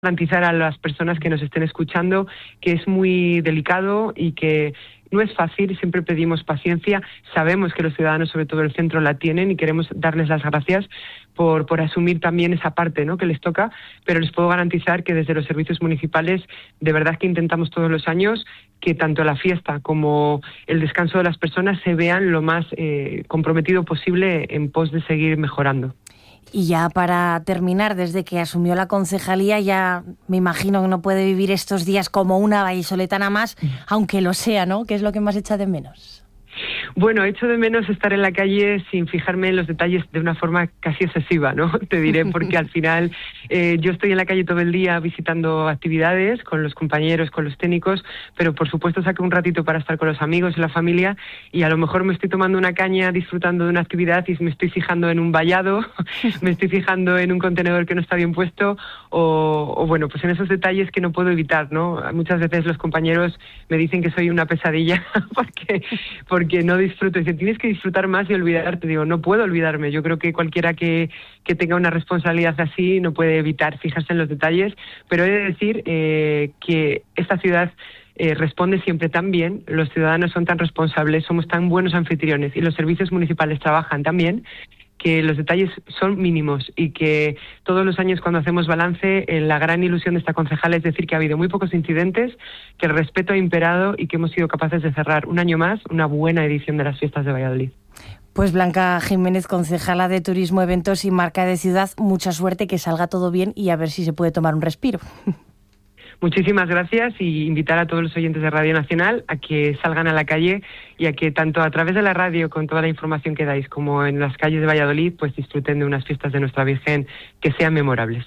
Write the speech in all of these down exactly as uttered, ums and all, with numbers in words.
garantizar a las personas que nos estén escuchando que es muy delicado y que no es fácil, siempre pedimos paciencia. Sabemos que los ciudadanos, sobre todo el centro, la tienen y queremos darles las gracias por, por asumir también esa parte, ¿no?, que les toca, pero les puedo garantizar que desde los servicios municipales de verdad que intentamos todos los años que tanto la fiesta como el descanso de las personas se vean lo más eh, comprometido posible en pos de seguir mejorando. Y ya para terminar, desde que asumió la concejalía, ya me imagino que no puede vivir estos días como una vallisoletana más, aunque lo sea, ¿no? ¿Qué es lo que más echa de menos? Bueno, echo de menos estar en la calle sin fijarme en los detalles de una forma casi excesiva, ¿no? Te diré, porque al final eh, yo estoy en la calle todo el día visitando actividades con los compañeros, con los técnicos, pero por supuesto saco un ratito para estar con los amigos y la familia, y a lo mejor me estoy tomando una caña disfrutando de una actividad y me estoy fijando en un vallado, me estoy fijando en un contenedor que no está bien puesto, o, o bueno, pues en esos detalles que no puedo evitar, ¿no? Muchas veces los compañeros me dicen que soy una pesadilla porque, porque no disfruto. Dicen, tienes que disfrutar más y olvidarte. Digo, no puedo olvidarme. Yo creo que cualquiera que, que tenga una responsabilidad así no puede evitar fijarse en los detalles, pero he de decir eh, que esta ciudad eh, responde siempre tan bien, los ciudadanos son tan responsables, somos tan buenos anfitriones y los servicios municipales trabajan tan bien que los detalles son mínimos y que todos los años cuando hacemos balance, eh, la gran ilusión de esta concejala es decir que ha habido muy pocos incidentes, que el respeto ha imperado y que hemos sido capaces de cerrar un año más una buena edición de las fiestas de Valladolid. Pues Blanca Jiménez, concejala de Turismo, Eventos y Marca de Ciudad, mucha suerte, que salga todo bien y a ver si se puede tomar un respiro. Muchísimas gracias y invitar a todos los oyentes de Radio Nacional a que salgan a la calle y a que tanto a través de la radio, con toda la información que dais, como en las calles de Valladolid, pues disfruten de unas fiestas de nuestra Virgen que sean memorables.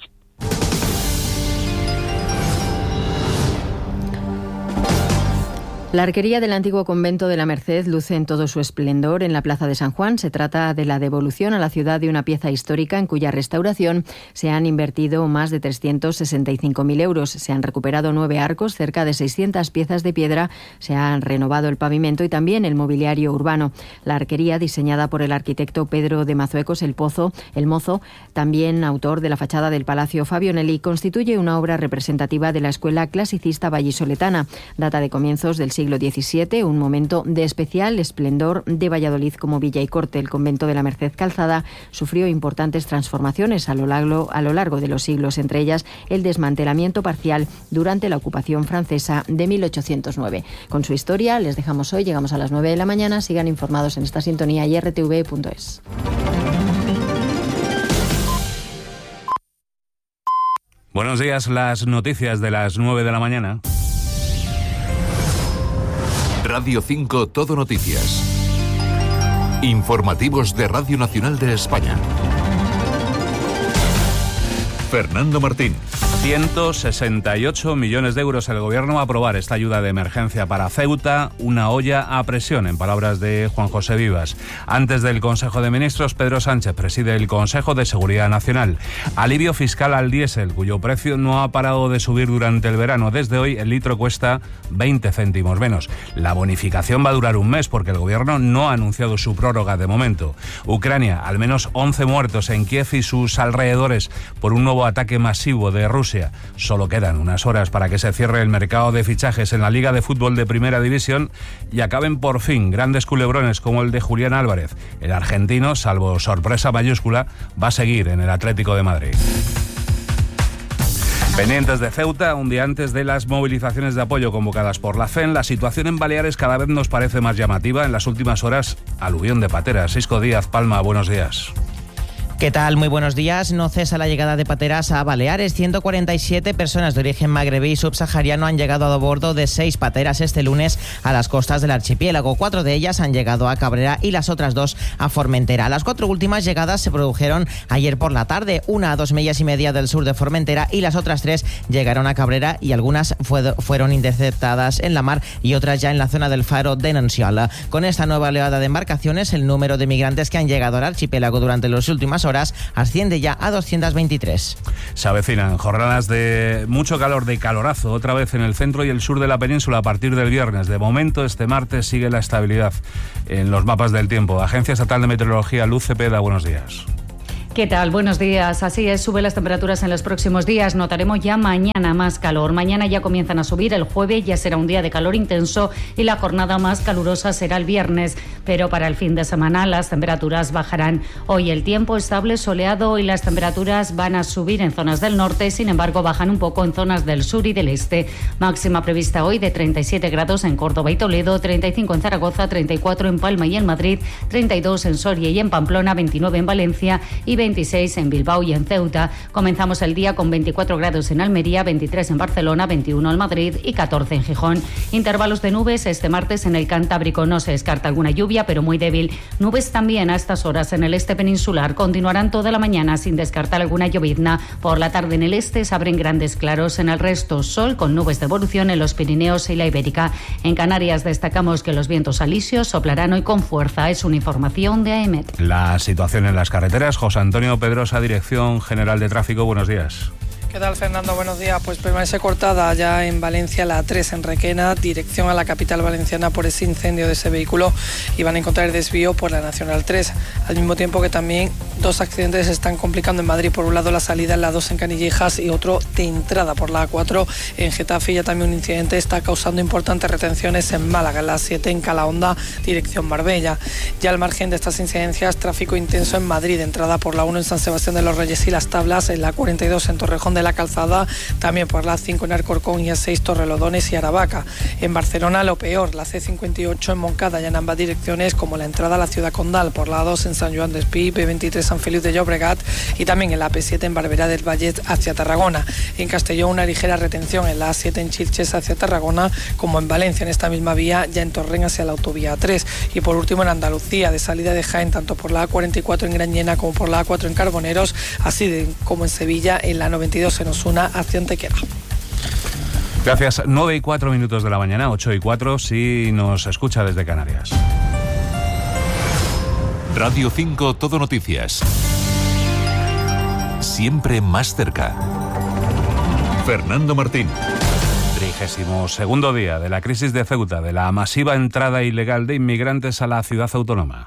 La arquería del antiguo convento de la Merced luce en todo su esplendor en la Plaza de San Juan. Se trata de la devolución a la ciudad de una pieza histórica en cuya restauración se han invertido más de trescientos sesenta y cinco mil euros. Se han recuperado nueve arcos, cerca de seiscientas piezas de piedra, se han renovado el pavimento y también el mobiliario urbano. La arquería, diseñada por el arquitecto Pedro de Mazuecos el Pozo, el Mozo, también autor de la fachada del Palacio Fabionelli, constituye una obra representativa de la escuela clasicista vallisoletana. Data de comienzos del siglo siglo diecisiete, un momento de especial esplendor de Valladolid como villa y corte. El convento de la Merced Calzada sufrió importantes transformaciones a lo largo, a lo largo de los siglos, entre ellas el desmantelamiento parcial durante la ocupación francesa de mil ochocientos nueve. Con su historia les dejamos hoy, llegamos a las nueve de la mañana, sigan informados en esta sintonía y r t v punto es. Buenos días, las noticias de las nueve de la mañana. Radio cinco Todo Noticias. Informativos de Radio Nacional de España. Fernando Martín. ciento sesenta y ocho millones de euros el Gobierno va a aprobar esta ayuda de emergencia para Ceuta, una olla a presión, en palabras de Juan José Vivas. Antes del Consejo de Ministros, Pedro Sánchez preside el Consejo de Seguridad Nacional. Alivio fiscal al diésel, cuyo precio no ha parado de subir durante el verano. Desde hoy el litro cuesta veinte céntimos menos. La bonificación va a durar un mes porque el Gobierno no ha anunciado su prórroga de momento. Ucrania, al menos once muertos en Kiev y sus alrededores por un nuevo ataque masivo de Rusia. Solo quedan unas horas para que se cierre el mercado de fichajes en la Liga de Fútbol de Primera División y acaben por fin grandes culebrones como el de Julián Álvarez. El argentino, salvo sorpresa mayúscula, va a seguir en el Atlético de Madrid. Pendientes de Ceuta, un día antes de las movilizaciones de apoyo convocadas por la F E N, la situación en Baleares cada vez nos parece más llamativa. En las últimas horas, aluvión de pateras. Isco Díaz, Palma, buenos días. ¿Qué tal? Muy buenos días. No cesa la llegada de pateras a Baleares. ciento cuarenta y siete personas de origen magrebí y subsahariano han llegado a bordo de seis pateras este lunes a las costas del archipiélago. Cuatro de ellas han llegado a Cabrera y las otras dos a Formentera. Las cuatro últimas llegadas se produjeron ayer por la tarde, una a dos millas y media del sur de Formentera y las otras tres llegaron a Cabrera y algunas fue, fueron interceptadas en la mar y otras ya en la zona del faro de Nanciola. Con esta nueva oleada de embarcaciones, el número de migrantes que han llegado al archipiélago durante las últimas horas asciende ya a doscientas veintitrés. Se avecinan jornadas de mucho calor, de calorazo, otra vez en el centro y el sur de la península a partir del viernes. De momento, este martes sigue la estabilidad en los mapas del tiempo. Agencia Estatal de Meteorología, Luz Cepeda, buenos días. ¿Qué tal? Buenos días. Así es, suben las temperaturas en los próximos días. Notaremos ya mañana más calor. Mañana ya comienzan a subir. El jueves ya será un día de calor intenso y la jornada más calurosa será el viernes. Pero para el fin de semana las temperaturas bajarán. Hoy el tiempo estable, soleado y las temperaturas van a subir en zonas del norte. Sin embargo, bajan un poco en zonas del sur y del este. Máxima prevista hoy de treinta y siete grados en Córdoba y Toledo, treinta y cinco en Zaragoza, treinta y cuatro en Palma y en Madrid, treinta y dos en Soria y en Pamplona, veintinueve en Valencia y veintiséis en Bilbao y en Ceuta. Comenzamos el día con veinticuatro grados en Almería, veintitrés en Barcelona, veintiuno en Madrid y catorce en Gijón. Intervalos de nubes este martes en el Cantábrico. No se descarta alguna lluvia, pero muy débil. Nubes también a estas horas en el este peninsular. Continuarán toda la mañana sin descartar alguna llovizna. Por la tarde en el este se abren grandes claros. En el resto, sol con nubes de evolución en los Pirineos y la Ibérica. En Canarias destacamos que los vientos alisios soplarán hoy con fuerza. Es una información de A E M E T. La situación en las carreteras. José Antonio Pedrosa, Dirección General de Tráfico. Buenos días. ¿Qué tal, Fernando? Buenos días. Pues permanece cortada ya en Valencia la A tres en Requena, dirección a la capital valenciana por ese incendio de ese vehículo, y van a encontrar desvío por la Nacional tres. Al mismo tiempo que también dos accidentes se están complicando en Madrid. Por un lado la salida en la dos en Canillejas y otro de entrada por la A cuatro en Getafe. Ya también un incidente está causando importantes retenciones en Málaga, en la siete en Calahonda, dirección Marbella. Ya al margen de estas incidencias, tráfico intenso en Madrid, entrada por la uno en San Sebastián de los Reyes y Las Tablas, en la cuarenta y dos en Torrejón de la Calzada, también por la cinco en Alcorcón y a seis Torrelodones y Aravaca. En Barcelona lo peor, la C cincuenta y ocho en Moncada, ya en ambas direcciones, como la entrada a la ciudad condal, por la dos en San Joan d'Espí, B veintitrés San Feliu de Llobregat y también en la P siete en Barberá del Vallès hacia Tarragona. En Castellón una ligera retención en la A siete en Chilches hacia Tarragona, como en Valencia en esta misma vía, ya en Torrent hacia la autovía A tres. Y por último en Andalucía, de salida de Jaén, tanto por la A cuarenta y cuatro en Grañena como por la A cuatro en Carboneros, así de, como en Sevilla en la noventa y dos en Osuna hacia Antequera. Gracias. nueve y cuatro minutos de la mañana, ocho y cuatro si nos escucha desde Canarias. Radio cinco Todo Noticias. Siempre más cerca. Fernando Martín. Trigésimo segundo día de la crisis de Ceuta, de la masiva entrada ilegal de inmigrantes a la ciudad autónoma.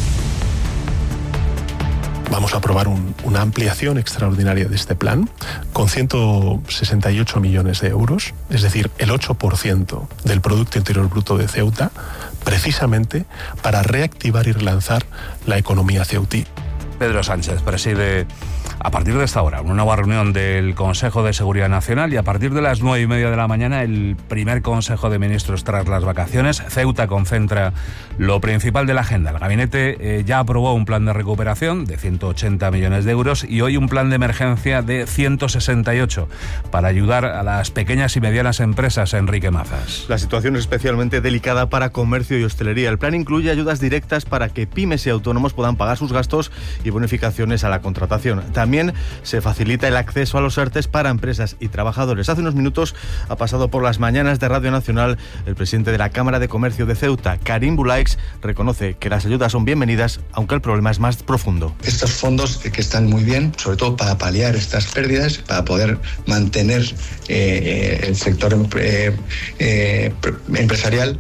Vamos a aprobar un, una ampliación extraordinaria de este plan con ciento sesenta y ocho millones de euros, es decir, el ocho por ciento del Producto Interior Bruto de Ceuta, precisamente para reactivar y relanzar la economía ceutí. Pedro Sánchez preside a partir de esta hora una nueva reunión del Consejo de Seguridad Nacional y a partir de las nueve y media de la mañana el primer Consejo de Ministros tras las vacaciones. Ceuta concentra lo principal de la agenda. El gabinete eh, ya aprobó un plan de recuperación de ciento ochenta millones de euros y hoy un plan de emergencia de ciento sesenta y ocho para ayudar a las pequeñas y medianas empresas. Enrique Mazas. La situación es especialmente delicada para comercio y hostelería. El plan incluye ayudas directas para que pymes y autónomos puedan pagar sus gastos y bonificaciones a la contratación. También se facilita el acceso a los ERTES para empresas y trabajadores. Hace unos minutos ha pasado por las mañanas de Radio Nacional el presidente de la Cámara de Comercio de Ceuta, Karim Bulaix, reconoce que las ayudas son bienvenidas, aunque el problema es más profundo. Estos fondos que están muy bien, sobre todo para paliar estas pérdidas, para poder mantener eh, el sector eh, eh, empresarial,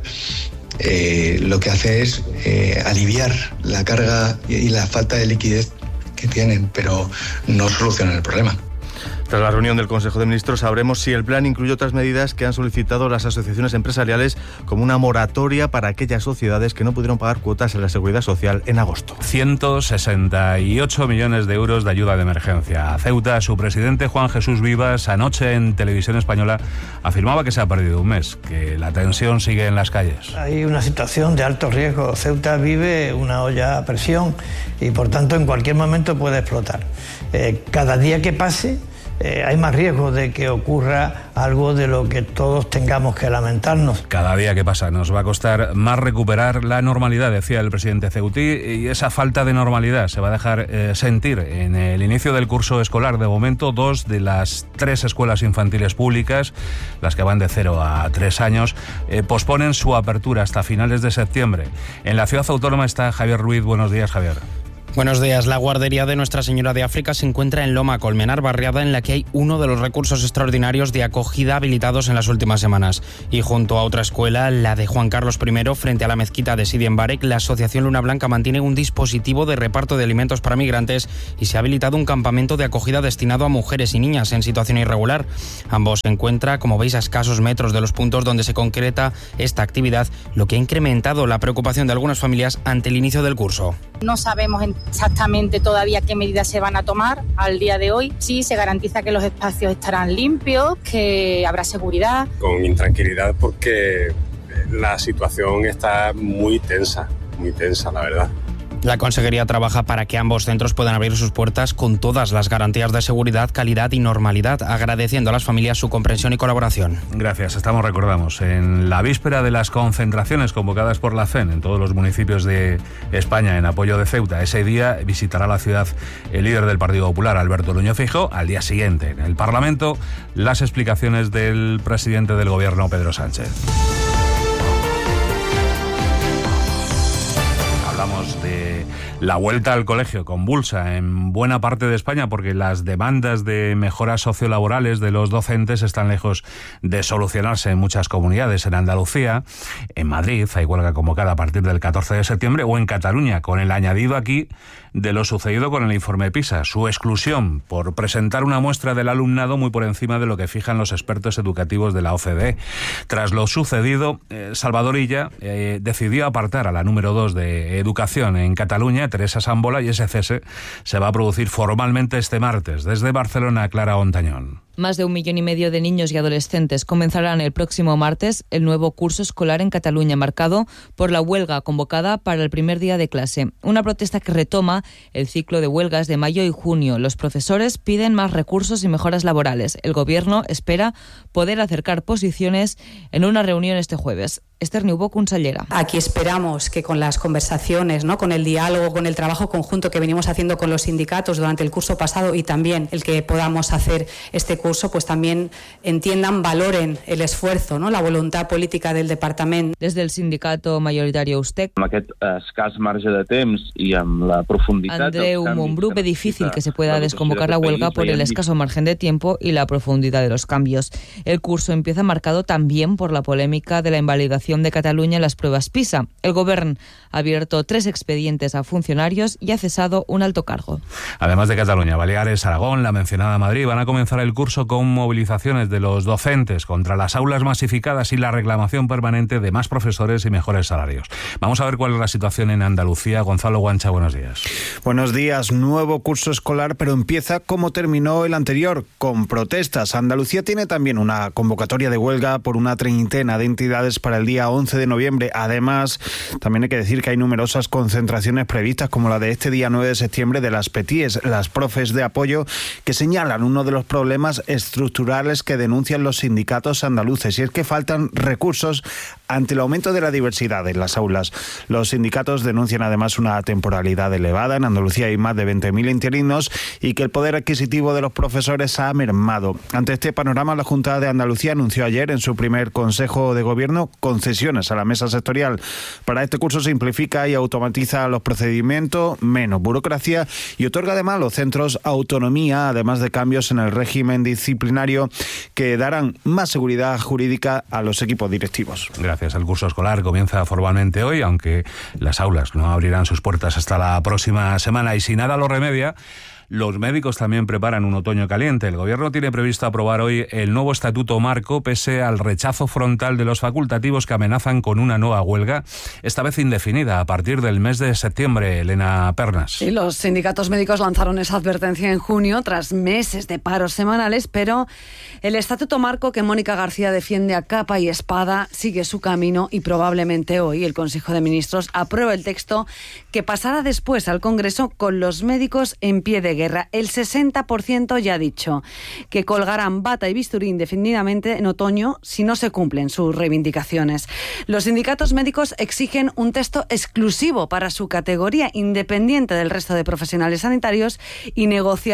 eh, lo que hace es eh, aliviar la carga y la falta de liquidez que tienen, pero no solucionan el problema. Tras la reunión del Consejo de Ministros sabremos si el plan incluye otras medidas que han solicitado las asociaciones empresariales, como una moratoria para aquellas sociedades que no pudieron pagar cuotas en la Seguridad Social en agosto. ciento sesenta y ocho millones de euros de ayuda de emergencia. A Ceuta, su presidente Juan Jesús Vivas anoche en Televisión Española afirmaba que se ha perdido un mes, que la tensión sigue en las calles. Hay una situación de alto riesgo. Ceuta vive una olla a presión y por tanto en cualquier momento puede explotar. Eh, cada día que pase Eh, hay más riesgo de que ocurra algo de lo que todos tengamos que lamentarnos. Cada día que pasa nos va a costar más recuperar la normalidad, decía el presidente ceutí, y esa falta de normalidad se va a dejar eh, sentir en el inicio del curso escolar. De momento, dos de las tres escuelas infantiles públicas, las que van de cero a tres años, eh, posponen su apertura hasta finales de septiembre. En la ciudad autónoma está Javier Ruiz. Buenos días, Javier. Buenos días. La guardería de Nuestra Señora de África se encuentra en Loma Colmenar, barriada en la que hay uno de los recursos extraordinarios de acogida habilitados en las últimas semanas. Y junto a otra escuela, la de Juan Carlos primero, frente a la mezquita de Sidi Mbarek, la Asociación Luna Blanca mantiene un dispositivo de reparto de alimentos para migrantes y se ha habilitado un campamento de acogida destinado a mujeres y niñas en situación irregular. Ambos se encuentran, como veis, a escasos metros de los puntos donde se concreta esta actividad, lo que ha incrementado la preocupación de algunas familias ante el inicio del curso. No sabemos exactamente todavía qué medidas se van a tomar al día de hoy. Sí, se garantiza que los espacios estarán limpios, que habrá seguridad. Con intranquilidad porque la situación está muy tensa, muy tensa, la verdad. La Consejería trabaja para que ambos centros puedan abrir sus puertas con todas las garantías de seguridad, calidad y normalidad, agradeciendo a las familias su comprensión y colaboración. Gracias. Estamos, recordamos, en la víspera de las concentraciones convocadas por la C E N en todos los municipios de España en apoyo de Ceuta. Ese día visitará la ciudad el líder del Partido Popular, Alberto Núñez Feijóo. Al día siguiente, en el Parlamento, las explicaciones del presidente del Gobierno, Pedro Sánchez. Hablamos de la vuelta al colegio convulsa en buena parte de España porque las demandas de mejoras sociolaborales de los docentes están lejos de solucionarse en muchas comunidades. En Andalucía, en Madrid, hay huelga convocada a partir del catorce de septiembre, o en Cataluña, con el añadido aquí de lo sucedido con el informe PISA, su exclusión por presentar una muestra del alumnado muy por encima de lo que fijan los expertos educativos de la O C D E. Tras lo sucedido, eh, Salvador Illa eh, decidió apartar a la número dos de Educación en Cataluña, Teresa Sambola, y ese cese se va a producir formalmente este martes. Desde Barcelona, Clara Ontañón. Más de un millón y medio de niños y adolescentes comenzarán el próximo martes el nuevo curso escolar en Cataluña, marcado por la huelga convocada para el primer día de clase. Una protesta que retoma el ciclo de huelgas de mayo y junio. Los profesores piden más recursos y mejoras laborales. El Gobierno espera poder acercar posiciones en una reunión este jueves. Esther Niubó, consellera. Aquí esperamos que con las conversaciones, ¿no?, con el diálogo, con el trabajo conjunto que venimos haciendo con los sindicatos durante el curso pasado y también el que podamos hacer este curso, pues también entiendan, valoren el esfuerzo, ¿no?, la voluntad política del departamento. Desde el sindicato mayoritario USTEC, amb aquest escàs marge de temps i amb la profunditat Andreu Montbrú ve difícil que se pueda desconvocar la huelga por el escaso margen de tiempo y la profundidad de los cambios. El curso empieza marcado también por la polémica de la invalidación de Cataluña en las pruebas PISA. El Gobierno ha abierto tres expedientes a funcionarios y ha cesado un alto cargo. Además de Cataluña, Baleares, Aragón, la mencionada Madrid, van a comenzar el curso con movilizaciones de los docentes contra las aulas masificadas y la reclamación permanente de más profesores y mejores salarios. Vamos a ver cuál es la situación en Andalucía. Gonzalo Guancha, buenos días. Buenos días. Nuevo curso escolar, pero empieza como terminó el anterior, con protestas. Andalucía tiene también una convocatoria de huelga por una treintena de entidades para el día once de noviembre. Además, también hay que decir que hay numerosas concentraciones previstas, como la de este día nueve de septiembre de las P E T I E S, las profes de apoyo, que señalan uno de los problemas estructurales que denuncian los sindicatos andaluces, y es que faltan recursos ante el aumento de la diversidad en las aulas. Los sindicatos denuncian además una temporalidad elevada. En Andalucía hay más de veinte mil interinos y que el poder adquisitivo de los profesores ha mermado. Ante este panorama, la Junta de Andalucía anunció ayer en su primer Consejo de Gobierno concesiones a la mesa sectorial. Para este curso simplifica y automatiza los procedimientos, menos burocracia, y otorga además a los centros autonomía, además de cambios en el régimen disciplinario que darán más seguridad jurídica a los equipos directivos. Gracias. El curso escolar comienza formalmente hoy, aunque las aulas no abrirán sus puertas hasta la próxima semana, y si nada lo remedia, los médicos también preparan un otoño caliente. El Gobierno tiene previsto aprobar hoy el nuevo estatuto marco, pese al rechazo frontal de los facultativos que amenazan con una nueva huelga, esta vez indefinida, a partir del mes de septiembre. Elena Pernas. Sí, los sindicatos médicos lanzaron esa advertencia en junio, tras meses de paros semanales, pero el estatuto marco que Mónica García defiende a capa y espada sigue su camino, y probablemente hoy el Consejo de Ministros apruebe el texto que pasará después al Congreso con los médicos en pie de guerra. El sesenta por ciento ya ha dicho que colgarán bata y bisturí indefinidamente en otoño si no se cumplen sus reivindicaciones. Los sindicatos médicos exigen un texto exclusivo para su categoría, independiente del resto de profesionales sanitarios, y negociar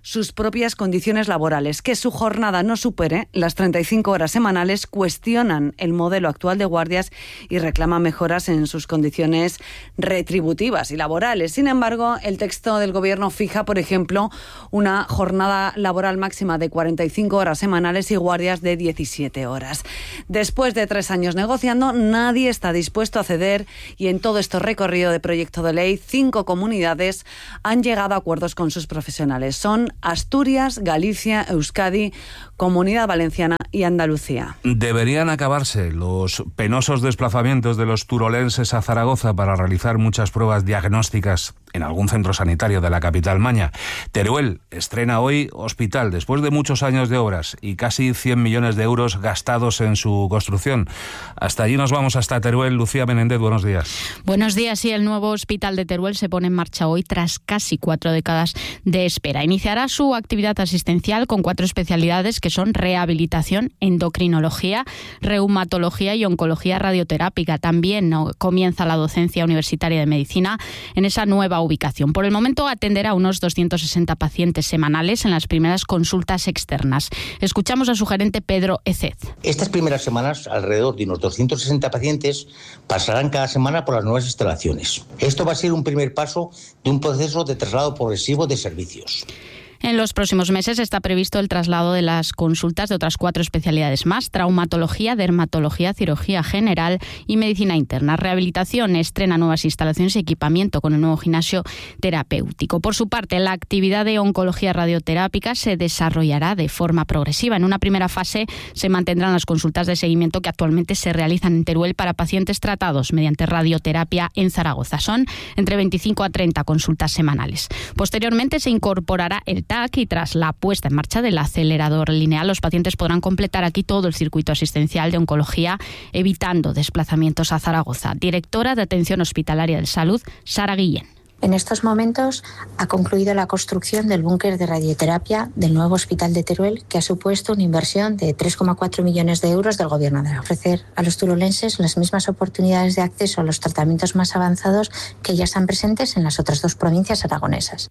sus propias condiciones laborales, que su jornada no supere las treinta y cinco horas semanales, cuestionan el modelo actual de guardias y reclaman mejoras en sus condiciones retributivas y laborales. Sin embargo, el texto del Gobierno fija, por ejemplo, una jornada laboral máxima de cuarenta y cinco horas semanales y guardias de diecisiete horas. Después de tres años negociando, nadie está dispuesto a ceder y en todo este recorrido de proyecto de ley, cinco comunidades han llegado a acuerdos con sus profesionales. Son Asturias, Galicia, Euskadi, Comunidad Valenciana y Andalucía. Deberían acabarse los penosos desplazamientos de los turolenses a Zaragoza para realizar muchas pruebas diagnósticas en algún centro sanitario de la capital maña. Teruel estrena hoy hospital después de muchos años de obras y casi cien millones de euros gastados en su construcción. Hasta allí nos vamos, hasta Teruel. Lucía Menéndez, buenos días. Buenos días. Sí, el nuevo hospital de Teruel se pone en marcha hoy tras casi cuatro décadas de espera. Iniciará su actividad asistencial con cuatro especialidades que son rehabilitación, endocrinología, reumatología y oncología radioterápica. También ¿no? comienza la docencia universitaria de medicina en esa nueva ubicación. Por el momento atenderá a unos doscientos sesenta pacientes semanales en las primeras consultas externas. Escuchamos a su gerente Pedro Ezez. Estas primeras semanas, alrededor de unos doscientos sesenta pacientes pasarán cada semana por las nuevas instalaciones. Esto va a ser un primer paso de un proceso de traslado progresivo de servicios. En los próximos meses está previsto el traslado de las consultas de otras cuatro especialidades más: traumatología, dermatología, cirugía general y medicina interna. Rehabilitación estrena nuevas instalaciones y equipamiento con el nuevo gimnasio terapéutico. Por su parte, la actividad de oncología radioterápica se desarrollará de forma progresiva. En una primera fase se mantendrán las consultas de seguimiento que actualmente se realizan en Teruel para pacientes tratados mediante radioterapia en Zaragoza. Son entre veinticinco a treinta consultas semanales. Posteriormente se incorporará el T A C y tras la puesta en marcha del acelerador lineal, los pacientes podrán completar aquí todo el circuito asistencial de oncología, evitando desplazamientos a Zaragoza. Directora de Atención Hospitalaria de Salud, Sara Guillén. En estos momentos ha concluido la construcción del búnker de radioterapia del nuevo hospital de Teruel, que ha supuesto una inversión de tres coma cuatro millones de euros del Gobierno de ofrecer a los turolenses las mismas oportunidades de acceso a los tratamientos más avanzados que ya están presentes en las otras dos provincias aragonesas.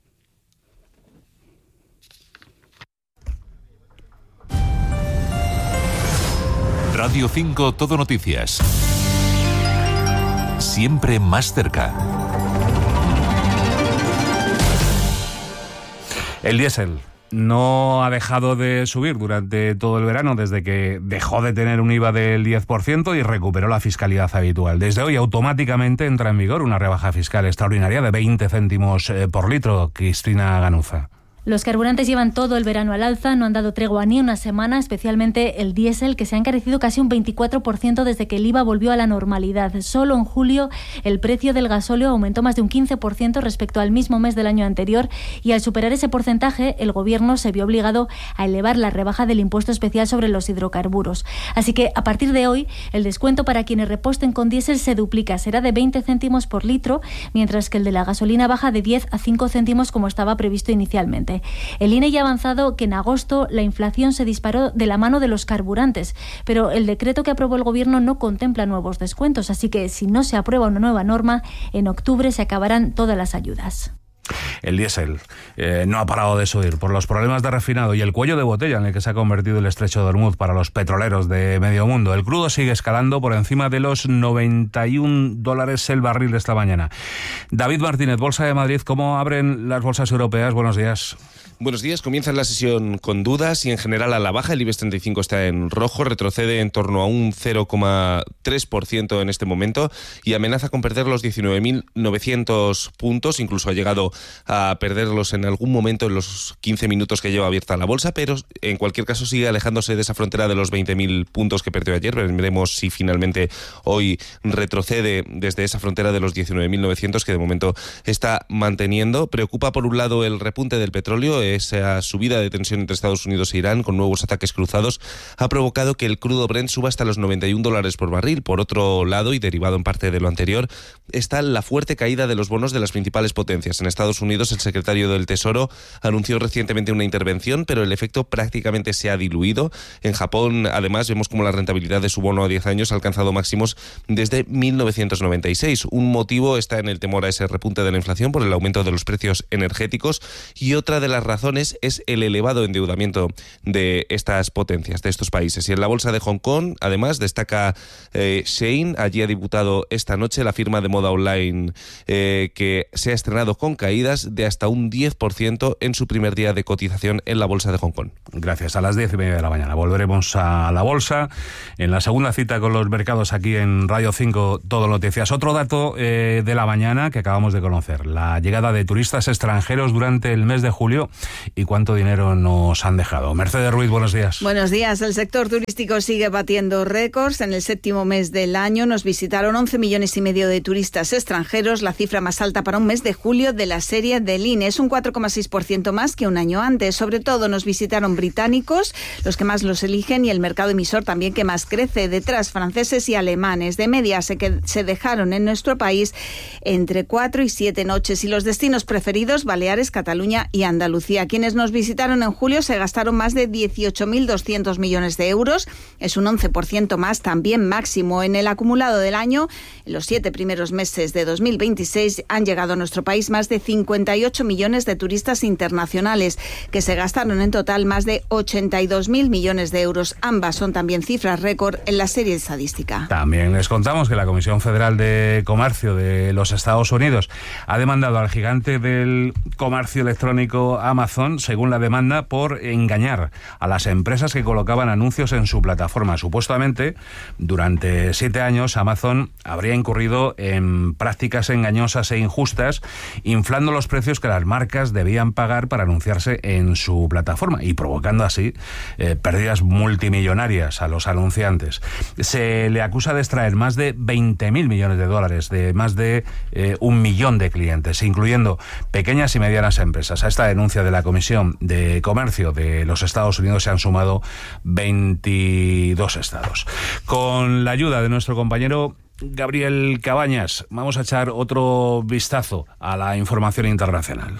Radio cinco Todo Noticias. Siempre más cerca. El diésel no ha dejado de subir durante todo el verano, desde que dejó de tener un I V A del diez por ciento y recuperó la fiscalidad habitual. Desde hoy automáticamente entra en vigor una rebaja fiscal extraordinaria de veinte céntimos por litro. Cristina Ganuza. Los carburantes llevan todo el verano al alza, no han dado tregua ni una semana, especialmente el diésel, que se ha encarecido casi un veinticuatro por ciento desde que el I V A volvió a la normalidad. Solo en julio el precio del gasóleo aumentó más de un quince por ciento respecto al mismo mes del año anterior, y al superar ese porcentaje el Gobierno se vio obligado a elevar la rebaja del impuesto especial sobre los hidrocarburos. Así que a partir de hoy el descuento para quienes reposten con diésel se duplica, será de veinte céntimos por litro, mientras que el de la gasolina baja de diez a cinco céntimos como estaba previsto inicialmente. El I N E ya ha avanzado que en agosto la inflación se disparó de la mano de los carburantes, pero el decreto que aprobó el Gobierno no contempla nuevos descuentos, así que si no se aprueba una nueva norma, en octubre se acabarán todas las ayudas. El diésel eh, no ha parado de subir por los problemas de refinado y el cuello de botella en el que se ha convertido el estrecho de Hormuz para los petroleros de medio mundo. El crudo sigue escalando por encima de los noventa y un dólares el barril esta mañana. David Martínez, Bolsa de Madrid, ¿cómo abren las bolsas europeas? Buenos días. Buenos días. Comienza la sesión con dudas y en general a la baja. El IBEX treinta y cinco está en rojo, retrocede en torno a un cero coma tres por ciento en este momento y amenaza con perder los diecinueve mil novecientos puntos. Incluso ha llegado a perderlos en algún momento en los quince minutos que lleva abierta la bolsa, pero en cualquier caso sigue alejándose de esa frontera de los veinte mil puntos que perdió ayer. Veremos si finalmente hoy retrocede desde esa frontera de los diecinueve mil novecientos que de momento está manteniendo. Preocupa por un lado el repunte del petróleo. Esa subida de tensión entre Estados Unidos e Irán con nuevos ataques cruzados ha provocado que el crudo Brent suba hasta los noventa y un dólares por barril. Por otro lado, y derivado en parte de lo anterior, está la fuerte caída de los bonos de las principales potencias. En Estados Unidos, el secretario del Tesoro anunció recientemente una intervención, pero el efecto prácticamente se ha diluido. En Japón, además, vemos como la rentabilidad de su bono a diez años ha alcanzado máximos desde mil novecientos noventa y seis. Un motivo está en el temor a ese repunte de la inflación por el aumento de los precios energéticos y otra de las razones razones es el elevado endeudamiento de estas potencias, de estos países. Y en la bolsa de Hong Kong, además, destaca eh, Shein. Allí ha debutado esta noche la firma de moda online eh, que se ha estrenado con caídas de hasta un diez por ciento en su primer día de cotización en la bolsa de Hong Kong. Gracias. A las diez y media de la mañana volveremos a la bolsa en la segunda cita con los mercados aquí en Radio cinco Todo Noticias. Otro dato eh, de la mañana que acabamos de conocer: la llegada de turistas extranjeros durante el mes de julio y cuánto dinero nos han dejado. Mercedes Ruiz, buenos días. Buenos días. El sector turístico sigue batiendo récords. En el séptimo mes del año nos visitaron once millones y medio de turistas extranjeros, la cifra más alta para un mes de julio de la serie del I N E. Es un cuatro coma seis por ciento más que un año antes. Sobre todo nos visitaron británicos, los que más los eligen, y el mercado emisor también que más crece. Detrás, franceses y alemanes. De media se, que, se dejaron en nuestro país entre cuatro y siete noches. Y los destinos preferidos, Baleares, Cataluña y Andalucía. Quienes nos visitaron en julio se gastaron más de dieciocho mil doscientos millones de euros. Es un once por ciento más, también máximo. En el acumulado del año, en los siete primeros meses de dos mil veintiséis, han llegado a nuestro país más de cincuenta y ocho millones de turistas internacionales, que se gastaron en total más de ochenta y dos mil millones de euros. Ambas son también cifras récord en la serie estadística. También les contamos que la Comisión Federal de Comercio de los Estados Unidos ha demandado al gigante del comercio electrónico Amazon, según la demanda, por engañar a las empresas que colocaban anuncios en su plataforma. Supuestamente, durante siete años, Amazon habría incurrido en prácticas engañosas e injustas, inflando los precios que las marcas debían pagar para anunciarse en su plataforma y provocando así eh, pérdidas multimillonarias a los anunciantes. Se le acusa de extraer más de veinte mil millones de dólares de más de eh, un millón de clientes, incluyendo pequeñas y medianas empresas. A esta denuncia de la Comisión de Comercio de los Estados Unidos se han sumado veintidós estados. Con la ayuda de nuestro compañero Gabriel Cabañas, vamos a echar otro vistazo a la información internacional.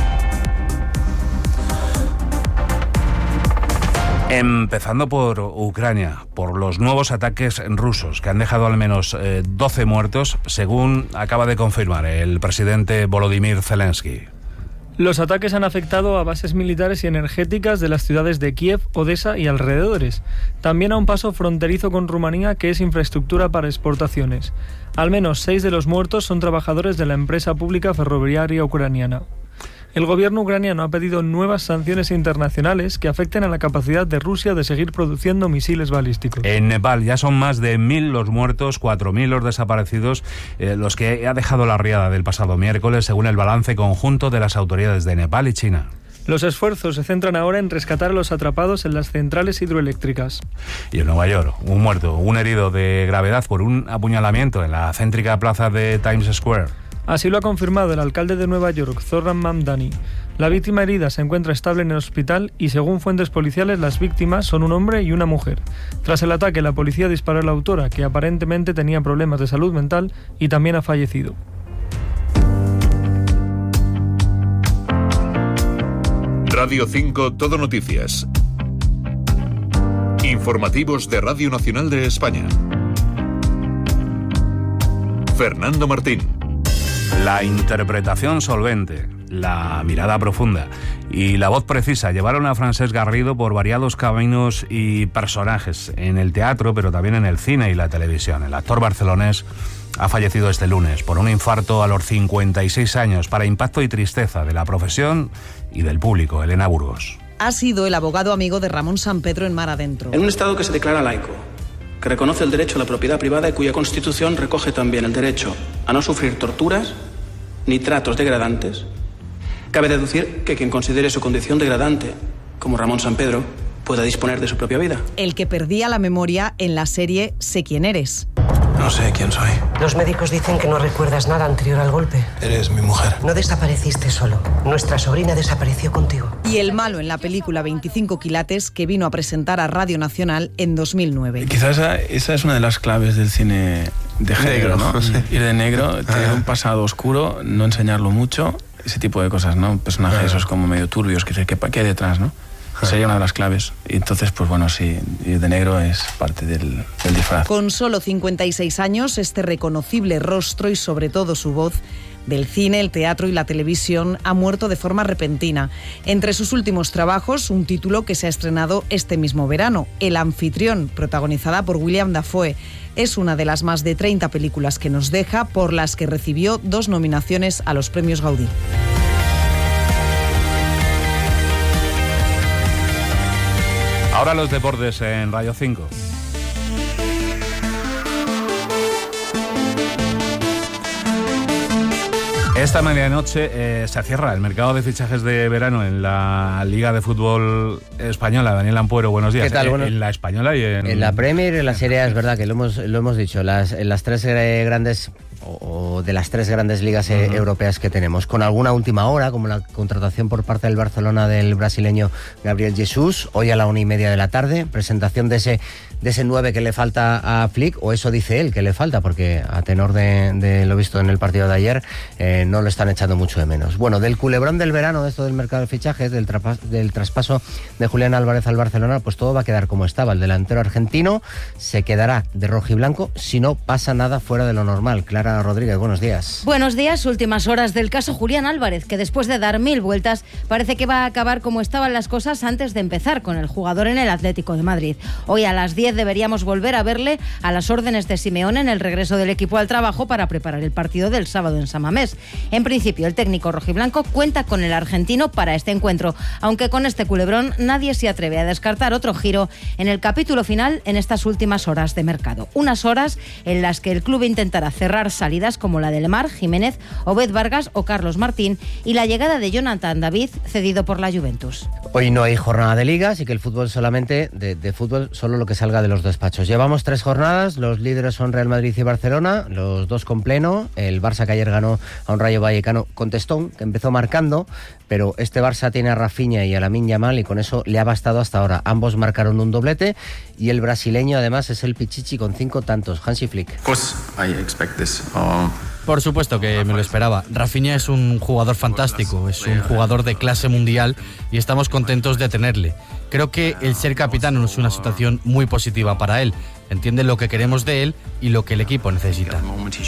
Empezando por Ucrania, por los nuevos ataques rusos que han dejado al menos eh, doce muertos, según acaba de confirmar el presidente Volodymyr Zelensky. Los ataques han afectado a bases militares y energéticas de las ciudades de Kiev, Odessa y alrededores. También a un paso fronterizo con Rumanía, que es infraestructura para exportaciones. Al menos seis de los muertos son trabajadores de la empresa pública ferroviaria ucraniana. El gobierno ucraniano ha pedido nuevas sanciones internacionales que afecten a la capacidad de Rusia de seguir produciendo misiles balísticos. En Nepal ya son más de mil los muertos, cuatro mil los desaparecidos, eh, los que ha dejado la riada del pasado miércoles, según el balance conjunto de las autoridades de Nepal y China. Los esfuerzos se centran ahora en rescatar a los atrapados en las centrales hidroeléctricas. Y en Nueva York, un muerto, un herido de gravedad por un apuñalamiento en la céntrica plaza de Times Square. Así lo ha confirmado el alcalde de Nueva York, Zohran Mamdani. La víctima herida se encuentra estable en el hospital y, según fuentes policiales, las víctimas son un hombre y una mujer. Tras el ataque, la policía disparó a la autora, que aparentemente tenía problemas de salud mental y también ha fallecido. Radio cinco Todo Noticias. Informativos de Radio Nacional de España. Fernando Martín. La interpretación solvente, la mirada profunda y la voz precisa llevaron a Francesc Garrido por variados caminos y personajes en el teatro, pero también en el cine y la televisión. El actor barcelonés ha fallecido este lunes por un infarto a los cincuenta y seis años, para impacto y tristeza de la profesión y del público. Elena Burgos. Ha sido el abogado amigo de Ramón Sampedro en Mar Adentro. En un Estado que se declara laico, que reconoce el derecho a la propiedad privada y cuya Constitución recoge también el derecho a no sufrir torturas ni tratos degradantes, cabe deducir que quien considere su condición degradante, como Ramón Sampedro, pueda disponer de su propia vida. El que perdía la memoria en la serie Sé quién eres. No sé quién soy. Los médicos dicen que no recuerdas nada anterior al golpe. Eres mi mujer. No desapareciste solo. Nuestra sobrina desapareció contigo. Y el malo en la película veinticinco quilates, que vino a presentar a Radio Nacional en dos mil nueve. Quizás esa, esa es una de las claves del cine de género, ¿no? Sí. Ir de negro, tener un pasado oscuro, no enseñarlo mucho, ese tipo de cosas, ¿no? Personajes esos como medio turbios, que, que, que hay detrás, ¿no? Sería una de las claves. Y entonces, pues bueno, sí, ir de negro es parte del, del disfraz. Con solo cincuenta y seis años, este reconocible rostro y sobre todo su voz del cine, el teatro y la televisión, ha muerto de forma repentina. Entre sus últimos trabajos, un título que se ha estrenado este mismo verano, El anfitrión, protagonizada por William Dafoe. Es una de las más de treinta películas que nos deja, por las que recibió dos nominaciones a los premios Gaudí. Ahora los deportes en Radio cinco. Esta medianoche eh, se cierra el mercado de fichajes de verano en la Liga de Fútbol Española. Daniel Ampuero, buenos días. ¿Qué tal? Eh, Bueno, en la Española y en... En la Premier y en la Serie A, es verdad que lo hemos, lo hemos dicho, las, en las tres eh, grandes... o de las tres grandes ligas eh, uh-huh. europeas que tenemos, con alguna última hora, como la contratación por parte del Barcelona del brasileño Gabriel Jesús, hoy a la una y media de la tarde, presentación de ese de ese nueve que le falta a Flick, o eso dice él que le falta, porque a tenor de, de lo visto en el partido de ayer, eh, no lo están echando mucho de menos. Bueno, del culebrón del verano, de esto del mercado de fichajes, del, trapas, del traspaso de Julián Álvarez al Barcelona, pues todo va a quedar como estaba. El delantero argentino se quedará de rojiblanco si no pasa nada fuera de lo normal. Clara Rodríguez, buenos días. Buenos días, últimas horas del caso Julián Álvarez, que después de dar mil vueltas parece que va a acabar como estaban las cosas antes de empezar, con el jugador en el Atlético de Madrid. Hoy a las diez deberíamos volver a verle a las órdenes de Simeone en el regreso del equipo al trabajo para preparar el partido del sábado en San Mamés. En principio, el técnico rojiblanco cuenta con el argentino para este encuentro, aunque con este culebrón nadie se atreve a descartar otro giro en el capítulo final en estas últimas horas de mercado. Unas horas en las que el club intentará cerrar salidas como la de Lemar, Jiménez, Obed Vargas o Carlos Martín, y la llegada de Jonathan David, cedido por la Juventus. Hoy no hay jornada de liga, así que el fútbol solamente, de, de fútbol solo lo que salga de los despachos. Llevamos tres jornadas, los líderes son Real Madrid y Barcelona, los dos con pleno. El Barça, que ayer ganó a un Rayo Vallecano con Testón, que empezó marcando, pero este Barça tiene a Rafinha y a Lamine Yamal y con eso le ha bastado hasta ahora. Ambos marcaron un doblete y el brasileño además es el Pichichi con cinco tantos. Hansi Flick. Pues I expect this. Um... Por supuesto que me lo esperaba. Rafinha es un jugador fantástico, es un jugador de clase mundial y estamos contentos de tenerle. Creo que el ser capitán es una situación muy positiva para él. Entiende lo que queremos de él y lo que el equipo necesita.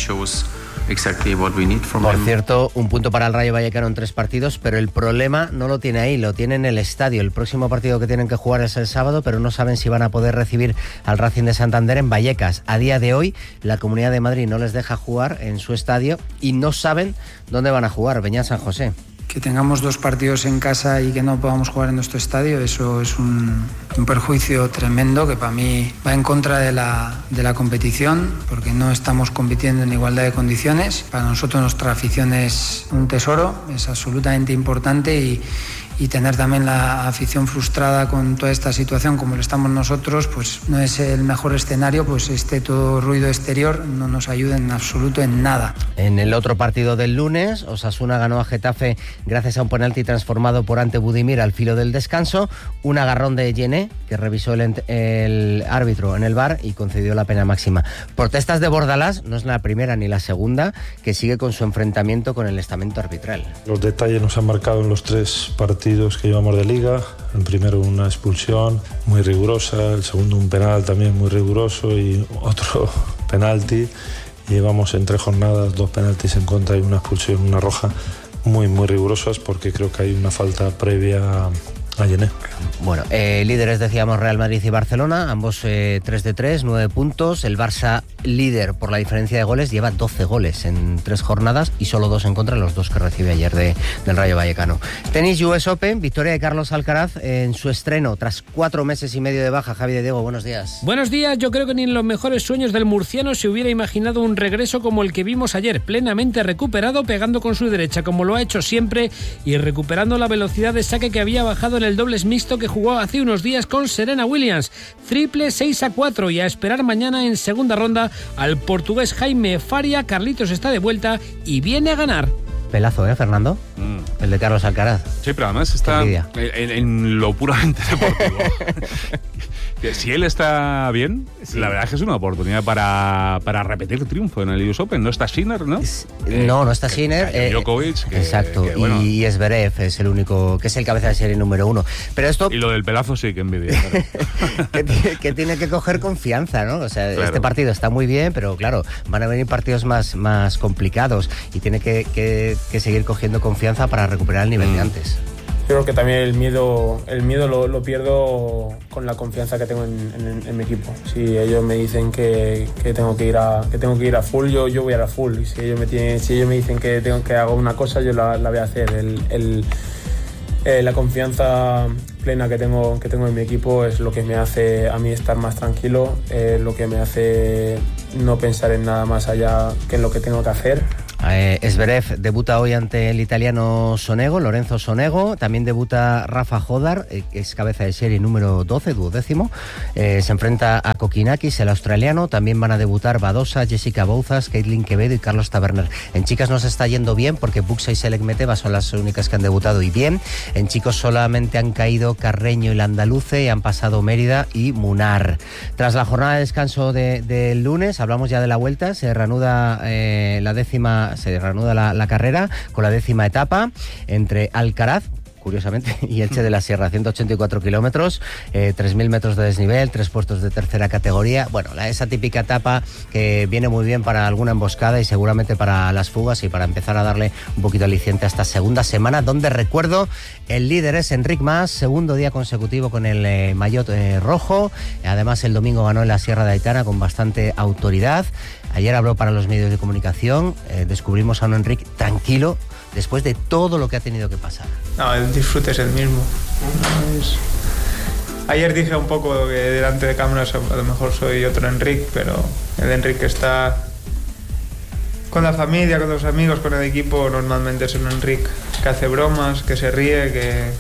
Por cierto, un punto para el Rayo Vallecano en tres partidos, pero el problema no lo tiene ahí, lo tiene en el estadio. El próximo partido que tienen que jugar es el sábado, pero no saben si van a poder recibir al Racing de Santander en Vallecas. A día de hoy, la Comunidad de Madrid no les deja jugar en su estadio y no saben dónde van a jugar. Beñat San José. Que tengamos dos partidos en casa y que no podamos jugar en nuestro estadio, eso es un, un perjuicio tremendo que para mí va en contra de la, de la competición, porque no estamos compitiendo en igualdad de condiciones. Para nosotros nuestra afición es un tesoro, es absolutamente importante y y tener también la afición frustrada con toda esta situación como lo estamos nosotros, pues no es el mejor escenario, pues este todo ruido exterior no nos ayuda en absoluto en nada. En el otro partido del lunes, Osasuna ganó a Getafe gracias a un penalti transformado por Ante Budimir al filo del descanso, un agarrón de Yené, que revisó el, el árbitro en el V A R y concedió la pena máxima. Protestas de Bordalás, no es la primera ni la segunda, que sigue con su enfrentamiento con el estamento arbitral. Los detalles nos han marcado en los tres partidos que llevamos de liga. El primero una expulsión muy rigurosa, el segundo un penal también muy riguroso y otro penalti. Llevamos en tres jornadas dos penaltis en contra y una expulsión, una roja, muy muy rigurosas, porque creo que hay una falta previa a Yené. Bueno, eh, líderes decíamos Real Madrid y Barcelona, ambos eh, tres de tres, nueve puntos. El Barça, líder por la diferencia de goles, lleva doce goles en tres jornadas y solo dos en contra, los dos que recibe ayer de, del Rayo Vallecano. Tenis U S Open, victoria de Carlos Alcaraz en su estreno tras cuatro meses y medio de baja. Javi de Diego, buenos días. Buenos días. Yo creo que ni en los mejores sueños del murciano se hubiera imaginado un regreso como el que vimos ayer, plenamente recuperado, pegando con su derecha como lo ha hecho siempre y recuperando la velocidad de saque que había bajado en el dobles mixto que jugó hace unos días con Serena Williams. Triple seis a cuatro y a esperar mañana en segunda ronda al portugués Jaime Faria. Carlitos está de vuelta y viene a ganar. Pelazo, ¿eh, Fernando? Mm. El de Carlos Alcaraz. Sí, pero además está en, en lo puramente deportivo. Si él está bien, sí. La verdad es que es una oportunidad para, para repetir triunfo en el U S Open. No está Sinner, ¿no? Es, eh, no, no está Sinner. Eh, Djokovic. Que, exacto. Que, bueno. Y Zverev es el único, que es el cabeza de serie número uno. Pero esto... Y lo del pelazo sí que envidia. que, tiene, que tiene que coger confianza, ¿no? O sea, claro. Este partido está muy bien, pero claro, van a venir partidos más, más complicados y tiene que, que, que seguir cogiendo confianza para recuperar el nivel mm. de antes. Creo que también el miedo, el miedo lo, lo pierdo con la confianza que tengo en, en, en mi equipo. Si ellos me dicen que, que tengo que ir a que tengo que ir a full, yo, yo voy a la full. Y si ellos me tienen, si ellos me dicen que tengo que hago una cosa, yo la, la voy a hacer. El, el, eh, la confianza plena que tengo que tengo en mi equipo es lo que me hace a mí estar más tranquilo, eh, lo que me hace no pensar en nada más allá que en lo que tengo que hacer. Eh, Zverev debuta hoy ante el italiano Sonego, Lorenzo Sonego. También debuta Rafa Jodar, eh, que es cabeza de serie número doce, duodécimo. Eh, se enfrenta a Kokinakis, el australiano. También van a debutar Badosa, Jessica Bouzas, Caitlin Quevedo y Carlos Taberner. En chicas no se está yendo bien porque Buxa y Selek Meteva son las únicas que han debutado y bien. En chicos solamente han caído Carreño y Landaluce y han pasado Mérida y Munar. Tras la jornada de descanso del de lunes, hablamos ya de la vuelta. Se reanuda eh, la décima se reanuda la, la carrera con la décima etapa entre Alcaraz, curiosamente, y Elche de la Sierra, ciento ochenta y cuatro kilómetros, eh, tres mil metros de desnivel, tres puestos de tercera categoría. Bueno, la, esa típica etapa que viene muy bien para alguna emboscada y seguramente para las fugas y para empezar a darle un poquito aliciente a esta segunda semana, donde, recuerdo, el líder es Enric Mas, segundo día consecutivo con el eh, maillot eh, rojo. Además, el domingo ganó en la Sierra de Aitana con bastante autoridad. Ayer habló para los medios de comunicación, eh, descubrimos a un Enric tranquilo después de todo lo que ha tenido que pasar. No, el disfrute es el mismo. Es... Ayer dije un poco que delante de cámaras a lo mejor soy otro Enric, pero el Enric que está con la familia, con los amigos, con el equipo, normalmente es un Enric que hace bromas, que se ríe, que...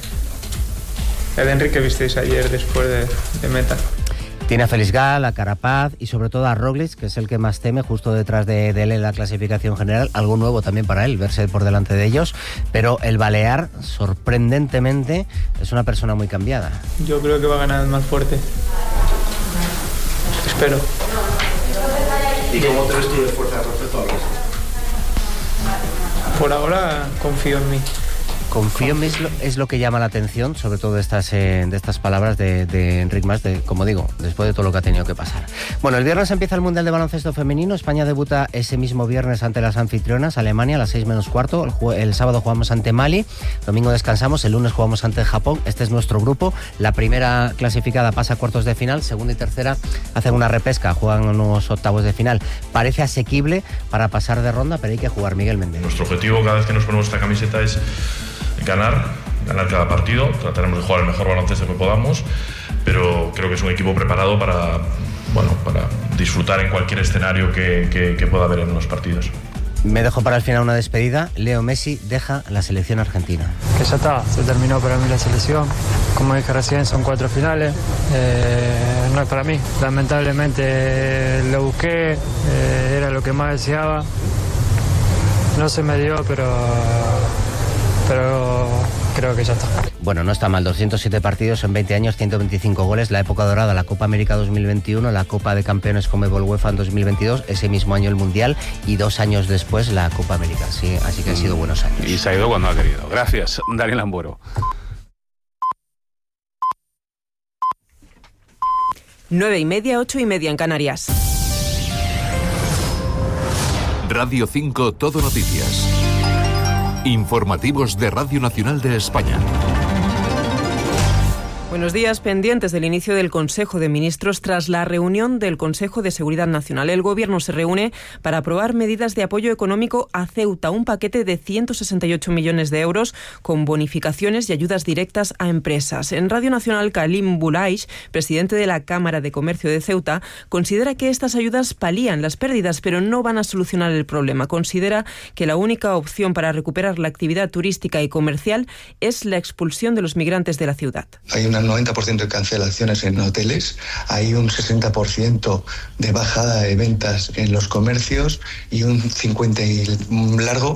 el Enric que visteis ayer después de, de meta. Tiene a Félix Gal, a Carapaz y sobre todo a Roglic, que es el que más teme, justo detrás de, de él en la clasificación general. Algo nuevo también para él, verse por delante de ellos. Pero el balear, sorprendentemente, es una persona muy cambiada. Yo creo que va a ganar el más fuerte. Espero. ¿Y cómo te ves tú de fuerza respecto a Roglic? Por ahora confío en mí. Confío en mí es lo, es lo que llama la atención, sobre todo de estas, eh, de estas palabras de, de Enric Mas, de, como digo, después de todo lo que ha tenido que pasar. Bueno, el viernes empieza el Mundial de Baloncesto Femenino. España debuta ese mismo viernes ante las anfitrionas, Alemania, a las seis menos cuarto. El, el sábado jugamos ante Mali, domingo descansamos, el lunes jugamos ante Japón. Este es nuestro grupo. La primera clasificada pasa a cuartos de final, segunda y tercera hacen una repesca, juegan unos octavos de final. Parece asequible para pasar de ronda, pero hay que jugar. Miguel Méndez. Nuestro objetivo cada vez que nos ponemos esta camiseta es ganar, ganar cada partido. Trataremos de jugar el mejor baloncesto que podamos, pero creo que es un equipo preparado para, bueno, para disfrutar en cualquier escenario que, que, que pueda haber en los partidos. Me dejo para el final una despedida. Leo Messi deja la selección argentina. Que ya está, se terminó para mí la selección. Como dije recién, son cuatro finales. Eh, no es para mí. Lamentablemente lo busqué, eh, era lo que más deseaba. No se me dio, pero... pero creo que ya está. Bueno, no está mal, doscientos siete partidos en veinte años, ciento veinticinco goles, la época dorada, la Copa América dos mil veintiuno, la Copa de Campeones Conmebol UEFA en dos mil veintidós, ese mismo año el Mundial y dos años después la Copa América, sí, así que han sido buenos años. Y se ha ido cuando ha querido. Gracias, Daniel Ambuero. Nueve y media, ocho y media en Canarias. Radio cinco Todo Noticias. Informativos de Radio Nacional de España. Buenos días. Pendientes del inicio del Consejo de Ministros tras la reunión del Consejo de Seguridad Nacional. El Gobierno se reúne para aprobar medidas de apoyo económico a Ceuta, un paquete de ciento sesenta y ocho millones de euros con bonificaciones y ayudas directas a empresas. En Radio Nacional, Kalim Boulaish, presidente de la Cámara de Comercio de Ceuta, considera que estas ayudas palían las pérdidas, pero no van a solucionar el problema. Considera que la única opción para recuperar la actividad turística y comercial es la expulsión de los migrantes de la ciudad. Hay una noventa por ciento de cancelaciones en hoteles, hay un sesenta por ciento de bajada de ventas en los comercios y un cincuenta por ciento largo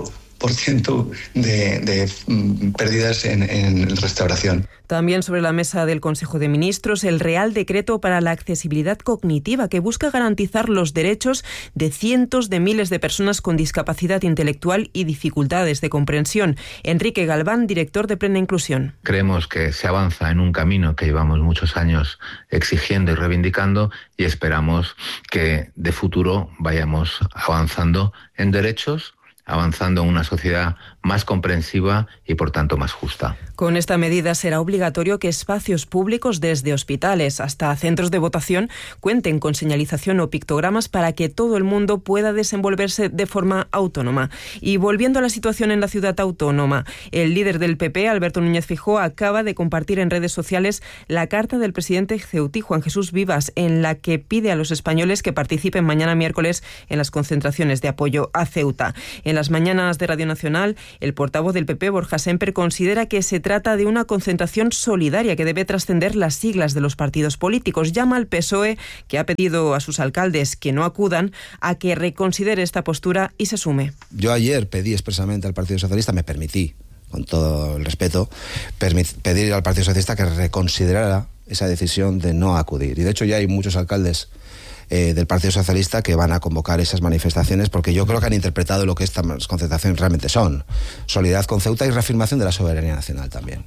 por ciento de, de mm, pérdidas en, en restauración. También sobre la mesa del Consejo de Ministros el Real Decreto para la Accesibilidad Cognitiva, que busca garantizar los derechos de cientos de miles de personas con discapacidad intelectual y dificultades de comprensión. Enrique Galván, director de Plena Inclusión. Creemos que se avanza en un camino que llevamos muchos años exigiendo y reivindicando, y esperamos que de futuro vayamos avanzando en derechos, avanzando en una sociedad más comprensiva y, por tanto, más justa. Con esta medida será obligatorio que espacios públicos, desde hospitales hasta centros de votación, cuenten con señalización o pictogramas para que todo el mundo pueda desenvolverse de forma autónoma. Y volviendo a la situación en la ciudad autónoma, el líder del P P, Alberto Núñez Feijóo, acaba de compartir en redes sociales la carta del presidente ceutí, Juan Jesús Vivas, en la que pide a los españoles que participen mañana miércoles en las concentraciones de apoyo a Ceuta. En las mañanas de Radio Nacional, el portavoz del P P, Borja Semper, considera que se trata de una concentración solidaria que debe trascender las siglas de los partidos políticos. Llama al P S O E, que ha pedido a sus alcaldes que no acudan, a que reconsidere esta postura y se sume. Yo ayer pedí expresamente al Partido Socialista, me permití, con todo el respeto, pedir al Partido Socialista que reconsiderara esa decisión de no acudir. Y de hecho ya hay muchos alcaldes Eh, del Partido Socialista que van a convocar esas manifestaciones, porque yo creo que han interpretado lo que estas concentraciones realmente son: solidaridad con Ceuta y reafirmación de la soberanía nacional también.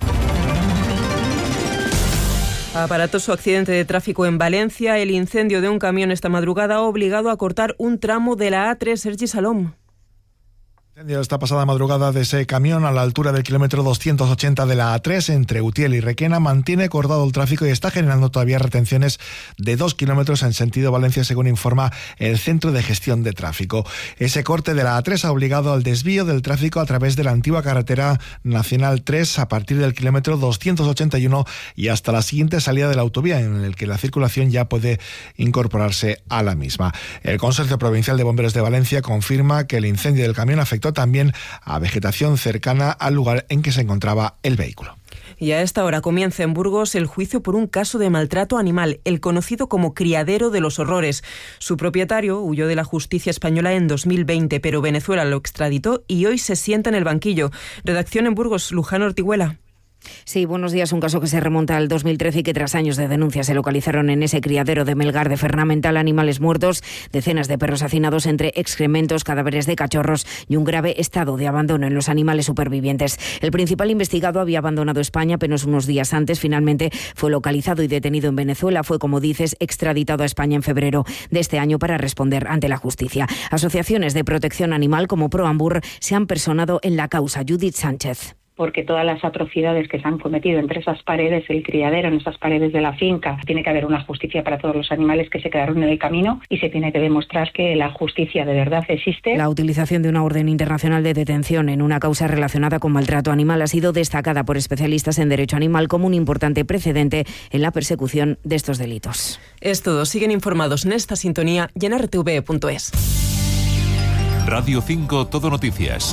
Aparatoso accidente de tráfico en Valencia. El incendio de un camión esta madrugada ha obligado a cortar un tramo de la A tres. Sergi Salom. Esta pasada madrugada de ese camión a la altura del kilómetro doscientos ochenta de la A tres entre Utiel y Requena mantiene cortado el tráfico y está generando todavía retenciones de dos kilómetros en sentido Valencia, según informa el Centro de Gestión de Tráfico. Ese corte de la A tres ha obligado al desvío del tráfico a través de la antigua carretera nacional tres a partir del kilómetro doscientos ochenta y uno y hasta la siguiente salida de la autovía, en el que la circulación ya puede incorporarse a la misma. El Consorcio Provincial de Bomberos de Valencia confirma que el incendio del camión afectó también a vegetación cercana al lugar en que se encontraba el vehículo. Y a esta hora comienza en Burgos el juicio por un caso de maltrato animal, el conocido como Criadero de los Horrores. Su propietario huyó de la justicia española en dos mil veinte, pero Venezuela lo extraditó y hoy se sienta en el banquillo. Redacción en Burgos, Luján Ortiguela. Sí, buenos días. Un caso que se remonta al dos mil trece y que tras años de denuncias se localizaron en ese criadero de Melgar de Fernamental animales muertos, decenas de perros hacinados entre excrementos, cadáveres de cachorros y un grave estado de abandono en los animales supervivientes. El principal investigado había abandonado España apenas unos días antes. Finalmente fue localizado y detenido en Venezuela. Fue, como dices, extraditado a España en febrero de este año para responder ante la justicia. Asociaciones de protección animal como Proambur se han personado en la causa. Judith Sánchez. Porque todas las atrocidades que se han cometido entre esas paredes, el criadero, en esas paredes de la finca, tiene que haber una justicia para todos los animales que se quedaron en el camino y se tiene que demostrar que la justicia de verdad existe. La utilización de una orden internacional de detención en una causa relacionada con maltrato animal ha sido destacada por especialistas en derecho animal como un importante precedente en la persecución de estos delitos. Es todo. Siguen informados en esta sintonía y en R T V punto es. Radio cinco Todo Noticias.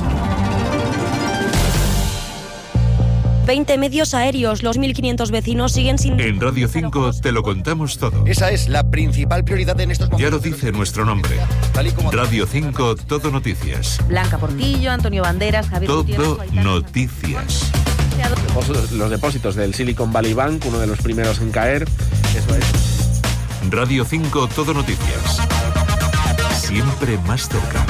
veinte medios aéreos, los mil quinientos vecinos siguen sin... En Radio cinco te lo contamos todo. Esa es la principal prioridad en estos momentos. Ya lo dice nuestro nombre. Radio cinco Todo Noticias. Blanca Portillo, Antonio Banderas, Javier Todo Gutiérrez, Noticias. Los depósitos del Silicon Valley Bank, uno de los primeros en caer. Eso es. Radio cinco Todo Noticias. Siempre más cerca.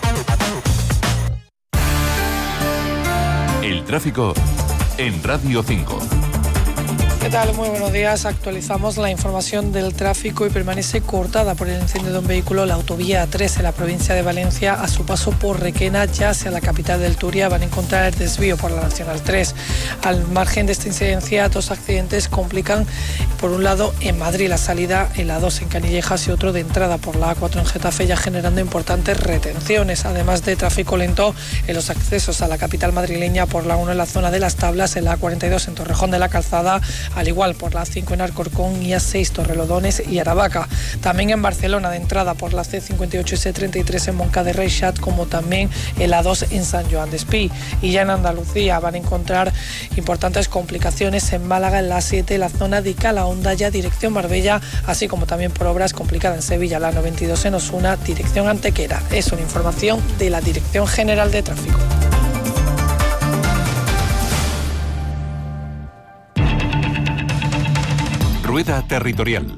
El tráfico en Radio cinco. ¿Qué tal? Muy buenos días. Actualizamos la información del tráfico y permanece cortada por el incendio de un vehículo la autovía A tres en la provincia de Valencia. A su paso por Requena, ya hacia la capital del Turia, van a encontrar el desvío por la Nacional tres. Al margen de esta incidencia, dos accidentes complican, por un lado en Madrid la salida en la dos en Canillejas y otro de entrada por la A cuatro en Getafe, ya generando importantes retenciones, además de tráfico lento en los accesos a la capital madrileña por la uno en la zona de Las Tablas, en la A cuarenta y dos en Torrejón de la Calzada, al igual por la A cinco en Alcorcón y A seis Torrelodones y Aravaca. También en Barcelona de entrada por la C cincuenta y ocho y C treinta y tres en Moncada de Reixat, como también en la dos en San Joan d'Espí. Y ya en Andalucía van a encontrar importantes complicaciones en Málaga en la A siete, la zona de Calahonda, ya dirección Marbella, así como también por obras complicadas en Sevilla, la noventa y dos en Osuna, dirección Antequera. Es una información de la Dirección General de Tráfico. Rueda Territorial.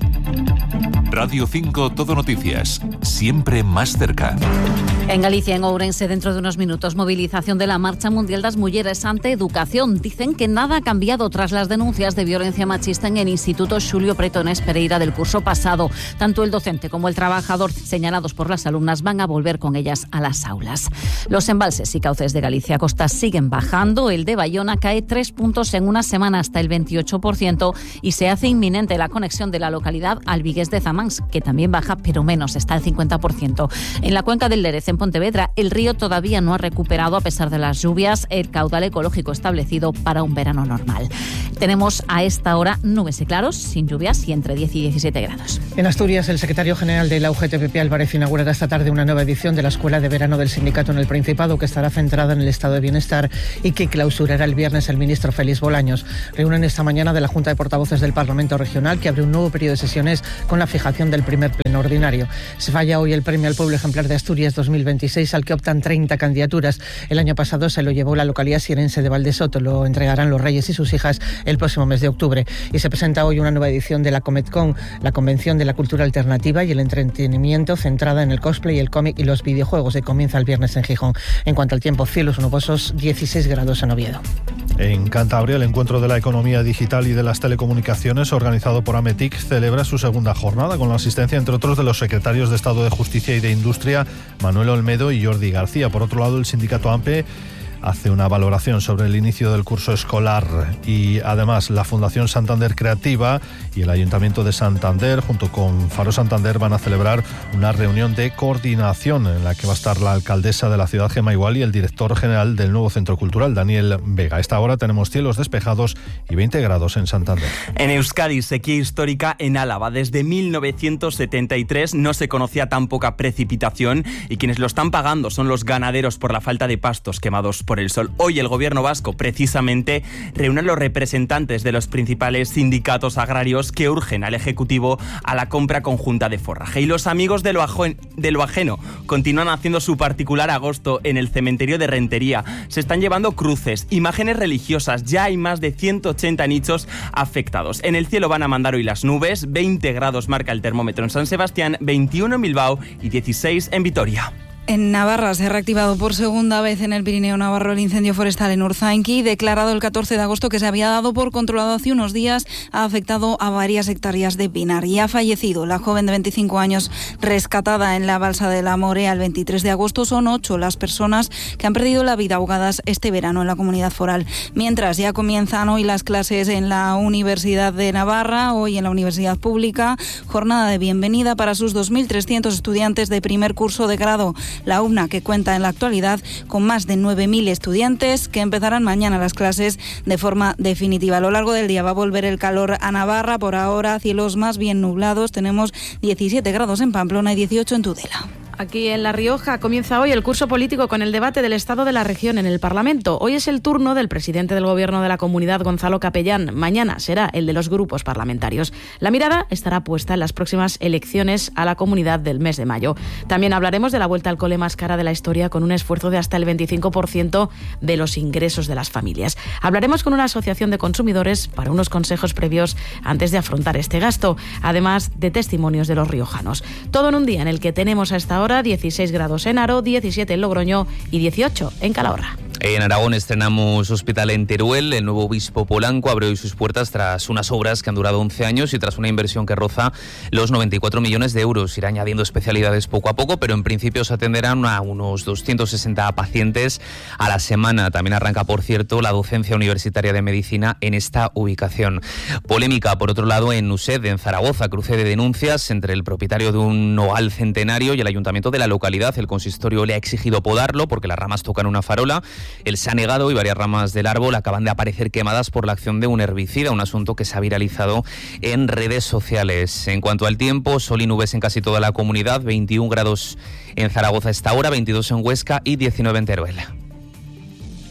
Radio cinco Todo Noticias, siempre más cerca. En Galicia, en Ourense, dentro de unos minutos, movilización de la Marcha Mundial das Mulleres ante Educación. Dicen que nada ha cambiado tras las denuncias de violencia machista en el Instituto Xulio Pretones Pereira del curso pasado. Tanto el docente como el trabajador, señalados por las alumnas, van a volver con ellas a las aulas. Los embalses y cauces de Galicia Costa siguen bajando. El de Bayona cae tres puntos en una semana, hasta el veintiocho por ciento, y se hace inminente la conexión de la localidad al Vigués de Zamans, que también baja, pero menos, está al cincuenta por ciento. En la cuenca del Lérez, en Pontevedra, el río todavía no ha recuperado, a pesar de las lluvias, el caudal ecológico establecido para un verano normal. Tenemos a esta hora nubes y claros, sin lluvias, y entre diez y diecisiete grados. En Asturias, el secretario general de la U G T P P, Álvarez, inaugurará esta tarde una nueva edición de la Escuela de Verano del Sindicato en el Principado, que estará centrada en el estado de bienestar y que clausurará el viernes el ministro Félix Bolaños. Reúnen esta mañana de la Junta de Portavoces del Parlamento Regional, que abre un nuevo periodo de sesiones con la fijación del primer pleno ordinario. Se falla hoy el Premio al Pueblo Ejemplar de Asturias dos mil veintiséis, al que optan treinta candidaturas. El año pasado se lo llevó la localidad sierense de Valdesoto. Lo entregarán los Reyes y sus hijas el próximo mes de octubre. Y se presenta hoy una nueva edición de la Cometcon, la Convención de la Cultura Alternativa y el Entretenimiento, centrada en el cosplay, el cómic y los videojuegos, que comienza el viernes en Gijón. En cuanto al tiempo, cielos nubosos, dieciséis grados en Oviedo. En Cantabria, el Encuentro de la Economía Digital y de las Telecomunicaciones, organizado por Ametic, celebra su segunda jornada con la asistencia, entre otros, de los secretarios de Estado de Justicia y de Industria, Manuel Olmedo y Jordi García. Por otro lado, el sindicato AMPE hace una valoración sobre el inicio del curso escolar, y además la Fundación Santander Creativa y el Ayuntamiento de Santander, junto con Faro Santander, van a celebrar una reunión de coordinación en la que va a estar la alcaldesa de la ciudad, Gemma Igual, y el director general del nuevo Centro Cultural, Daniel Vega. A esta hora tenemos cielos despejados y veinte grados en Santander. En Euskadi, sequía histórica en Álava. Desde mil novecientos setenta y tres no se conocía tan poca precipitación, y quienes lo están pagando son los ganaderos por la falta de pastos quemados por el sol. Hoy el gobierno vasco, precisamente, reúne a los representantes de los principales sindicatos agrarios que urgen al Ejecutivo a la compra conjunta de forraje. Y los amigos de lo, ajo- de lo ajeno continúan haciendo su particular agosto en el cementerio de Rentería. Se están llevando cruces, imágenes religiosas. Ya hay más de ciento ochenta nichos afectados. En el cielo van a mandar hoy las nubes. veinte grados marca el termómetro en San Sebastián, veintiuno en Bilbao y dieciséis en Vitoria. En Navarra se ha reactivado por segunda vez en el Pirineo navarro el incendio forestal en Urzainqui, declarado el catorce de agosto, que se había dado por controlado hace unos días. Ha afectado a varias hectáreas de pinar y ha fallecido la joven de veinticinco años rescatada en la balsa de la Morea el veintitrés de agosto. Son ocho las personas que han perdido la vida ahogadas este verano en la comunidad foral. Mientras, ya comienzan hoy las clases en la Universidad de Navarra, hoy en la Universidad Pública, jornada de bienvenida para sus dos mil trescientos estudiantes de primer curso de grado. La U N A, que cuenta en la actualidad con más de nueve mil estudiantes que empezarán mañana las clases de forma definitiva. A lo largo del día va a volver el calor a Navarra. Por ahora, cielos más bien nublados. Tenemos diecisiete grados en Pamplona y dieciocho en Tudela. Aquí en La Rioja comienza hoy el curso político con el debate del estado de la región en el Parlamento. Hoy es el turno del presidente del Gobierno de la Comunidad, Gonzalo Capellán. Mañana será el de los grupos parlamentarios. La mirada estará puesta en las próximas elecciones a la Comunidad del mes de mayo. También hablaremos de la vuelta al cole más cara de la historia, con un esfuerzo de hasta el veinticinco por ciento de los ingresos de las familias. Hablaremos con una asociación de consumidores para unos consejos previos antes de afrontar este gasto, además de testimonios de los riojanos. Todo en un día en el que tenemos a esta hora dieciséis grados en Aro, diecisiete en Logroño y dieciocho en Calahorra. En Aragón estrenamos hospital en Teruel. El nuevo obispo Polanco abrió hoy sus puertas tras unas obras que han durado once años y tras una inversión que roza los noventa y cuatro millones de euros. Irá añadiendo especialidades poco a poco, pero en principio se atenderán a unos doscientos sesenta pacientes a la semana. También arranca, por cierto, la docencia universitaria de medicina en esta ubicación. Polémica, por otro lado, en Used, en Zaragoza. Cruce de denuncias entre el propietario de un nogal centenario y el ayuntamiento de la localidad. El consistorio le ha exigido podarlo porque las ramas tocan una farola. Él se ha negado y varias ramas del árbol acaban de aparecer quemadas por la acción de un herbicida, un asunto que se ha viralizado en redes sociales. En cuanto al tiempo, sol y nubes en casi toda la comunidad, veintiún grados en Zaragoza a esta hora, veintidós en Huesca y diecinueve en Teruel.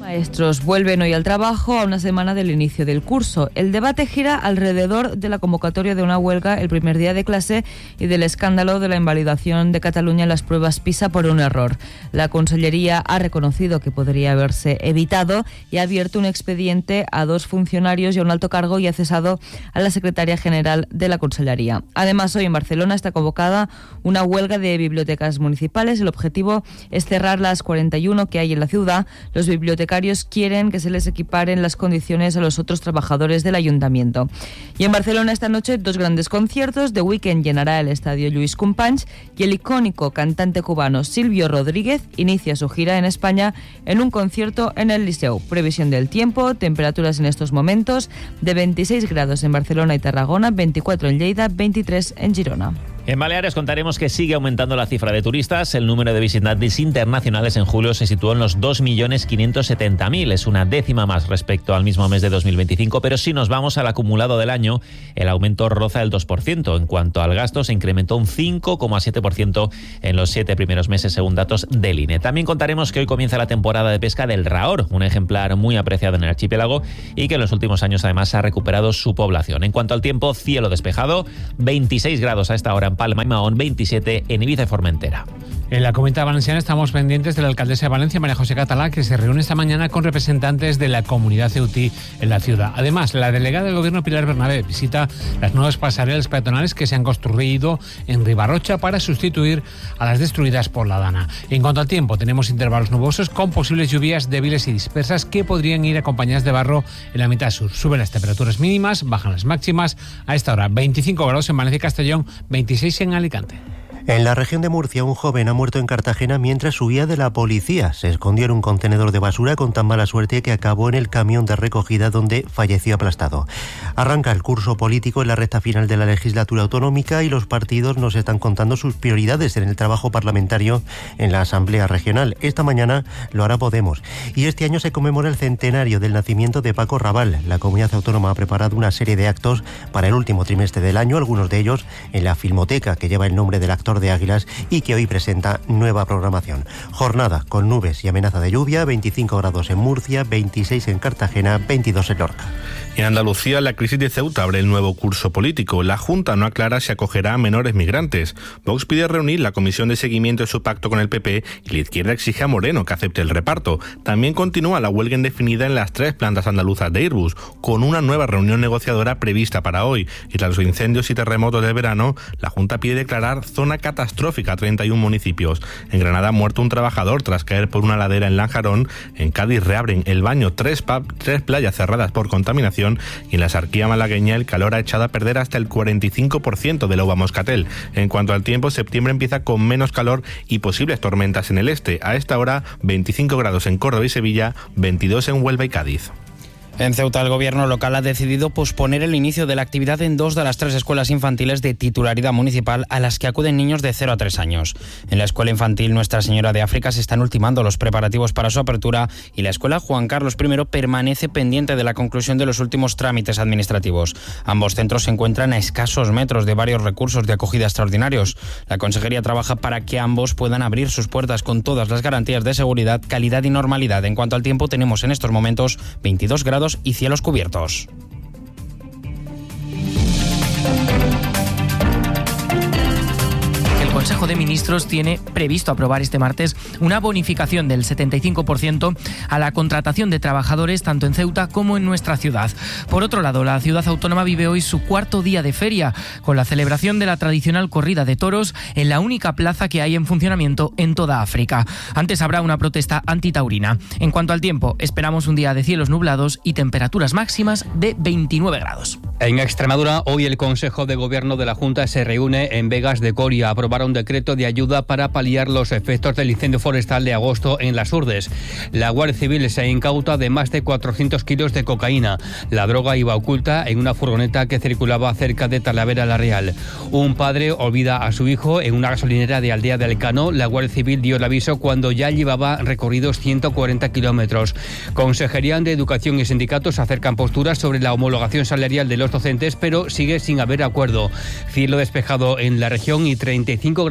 Maestros vuelven hoy al trabajo a una semana del inicio del curso. El debate gira alrededor de la convocatoria de una huelga el primer día de clase y del escándalo de la invalidación de Cataluña en las pruebas PISA por un error. La Consellería ha reconocido que podría haberse evitado y ha abierto un expediente a dos funcionarios y a un alto cargo y ha cesado a la secretaria general de la Consellería. Además, hoy en Barcelona está convocada una huelga de bibliotecas municipales. El objetivo es cerrar las cuarenta y uno que hay en la ciudad. Los bibliotecarios quieren que se les equiparen las condiciones a los otros trabajadores del ayuntamiento. Y en Barcelona esta noche dos grandes conciertos. The Weeknd llenará el estadio Lluís Companys y el icónico cantante cubano Silvio Rodríguez inicia su gira en España en un concierto en el Liceu. Previsión del tiempo, temperaturas en estos momentos de veintiséis grados en Barcelona y Tarragona, veinticuatro en Lleida, veintitrés en Girona. En Baleares contaremos que sigue aumentando la cifra de turistas. El número de visitantes internacionales en julio se situó en los dos millones quinientos setenta mil. Es una décima más respecto al mismo mes de dos mil veinticinco, pero si nos vamos al acumulado del año, el aumento roza el dos por ciento. En cuanto al gasto, se incrementó un cinco coma siete por ciento en los siete primeros meses, según datos del I N E. También contaremos que hoy comienza la temporada de pesca del Rahor, un ejemplar muy apreciado en el archipiélago y que en los últimos años además ha recuperado su población. En cuanto al tiempo, cielo despejado, veintiséis grados a esta hora en Palma y Mahón, veintisiete en Ibiza y Formentera. En la Comunidad Valenciana estamos pendientes de la alcaldesa de Valencia, María José Catalá, que se reúne esta mañana con representantes de la comunidad ceutí en la ciudad. Además, la delegada del Gobierno, Pilar Bernabé, visita las nuevas pasarelas peatonales que se han construido en Ribarrocha para sustituir a las destruidas por la Dana. En cuanto al tiempo, tenemos intervalos nubosos con posibles lluvias débiles y dispersas que podrían ir acompañadas de barro en la mitad sur. Suben las temperaturas mínimas, bajan las máximas. A esta hora, veinticinco grados en Valencia y Castellón, veintiséis en Alicante. En la región de Murcia, un joven ha muerto en Cartagena mientras huía de la policía. Se escondió en un contenedor de basura con tan mala suerte que acabó en el camión de recogida donde falleció aplastado. Arranca el curso político en la recta final de la legislatura autonómica y los partidos nos están contando sus prioridades en el trabajo parlamentario en la Asamblea Regional. Esta mañana lo hará Podemos. Y este año se conmemora el centenario del nacimiento de Paco Raval. La comunidad autónoma ha preparado una serie de actos para el último trimestre del año, algunos de ellos en la Filmoteca, que lleva el nombre del actor de Águilas y que hoy presenta nueva programación. Jornada con nubes y amenaza de lluvia, veinticinco grados en Murcia, veintiséis en Cartagena, veintidós en Lorca. En Andalucía, la crisis de Ceuta abre el nuevo curso político. La Junta no aclara si acogerá a menores migrantes. Vox pide reunir la comisión de seguimiento de su pacto con el P P y la izquierda exige a Moreno que acepte el reparto. También continúa la huelga indefinida en las tres plantas andaluzas de Airbus, con una nueva reunión negociadora prevista para hoy. Y tras los incendios y terremotos del verano, la Junta pide declarar zona catastrófica a treinta y uno municipios. En Granada ha muerto un trabajador tras caer por una ladera en Lanjarón. En Cádiz reabren el baño tres, pub, tres playas cerradas por contaminación. Y en la Sarquía malagueña el calor ha echado a perder hasta el cuarenta y cinco por ciento de la uva moscatel. En cuanto al tiempo, septiembre empieza con menos calor y posibles tormentas en el este. A esta hora, veinticinco grados en Córdoba y Sevilla, veintidós en Huelva y Cádiz. En Ceuta, el gobierno local ha decidido posponer el inicio de la actividad en dos de las tres escuelas infantiles de titularidad municipal a las que acuden niños de cero a tres años. En la escuela infantil Nuestra Señora de África se están ultimando los preparativos para su apertura y la escuela Juan Carlos primero permanece pendiente de la conclusión de los últimos trámites administrativos. Ambos centros se encuentran a escasos metros de varios recursos de acogida extraordinarios. La Consejería trabaja para que ambos puedan abrir sus puertas con todas las garantías de seguridad, calidad y normalidad. En cuanto al tiempo, tenemos en estos momentos veintidós grados y cielos cubiertos. El Consejo de Ministros tiene previsto aprobar este martes una bonificación del setenta y cinco por ciento a la contratación de trabajadores tanto en Ceuta como en nuestra ciudad. Por otro lado, la ciudad autónoma vive hoy su cuarto día de feria, con la celebración de la tradicional corrida de toros en la única plaza que hay en funcionamiento en toda África. Antes habrá una protesta antitaurina. En cuanto al tiempo, esperamos un día de cielos nublados y temperaturas máximas de veintinueve grados. En Extremadura, hoy el Consejo de Gobierno de la Junta se reúne en Vegas de Coria a aprobar un decreto de ayuda para paliar los efectos del incendio forestal de agosto en Las Urdes. La Guardia Civil se incauta de más de cuatrocientos kilos de cocaína. La droga iba oculta en una furgoneta que circulaba cerca de Talavera la Real. Un padre olvida a su hijo en una gasolinera de Aldea del Cano. La Guardia Civil dio el aviso cuando ya llevaba recorridos ciento cuarenta kilómetros. Consejería de Educación y sindicatos acercan posturas sobre la homologación salarial de los docentes, pero sigue sin haber acuerdo. Cielo despejado en la región y treinta y cinco grados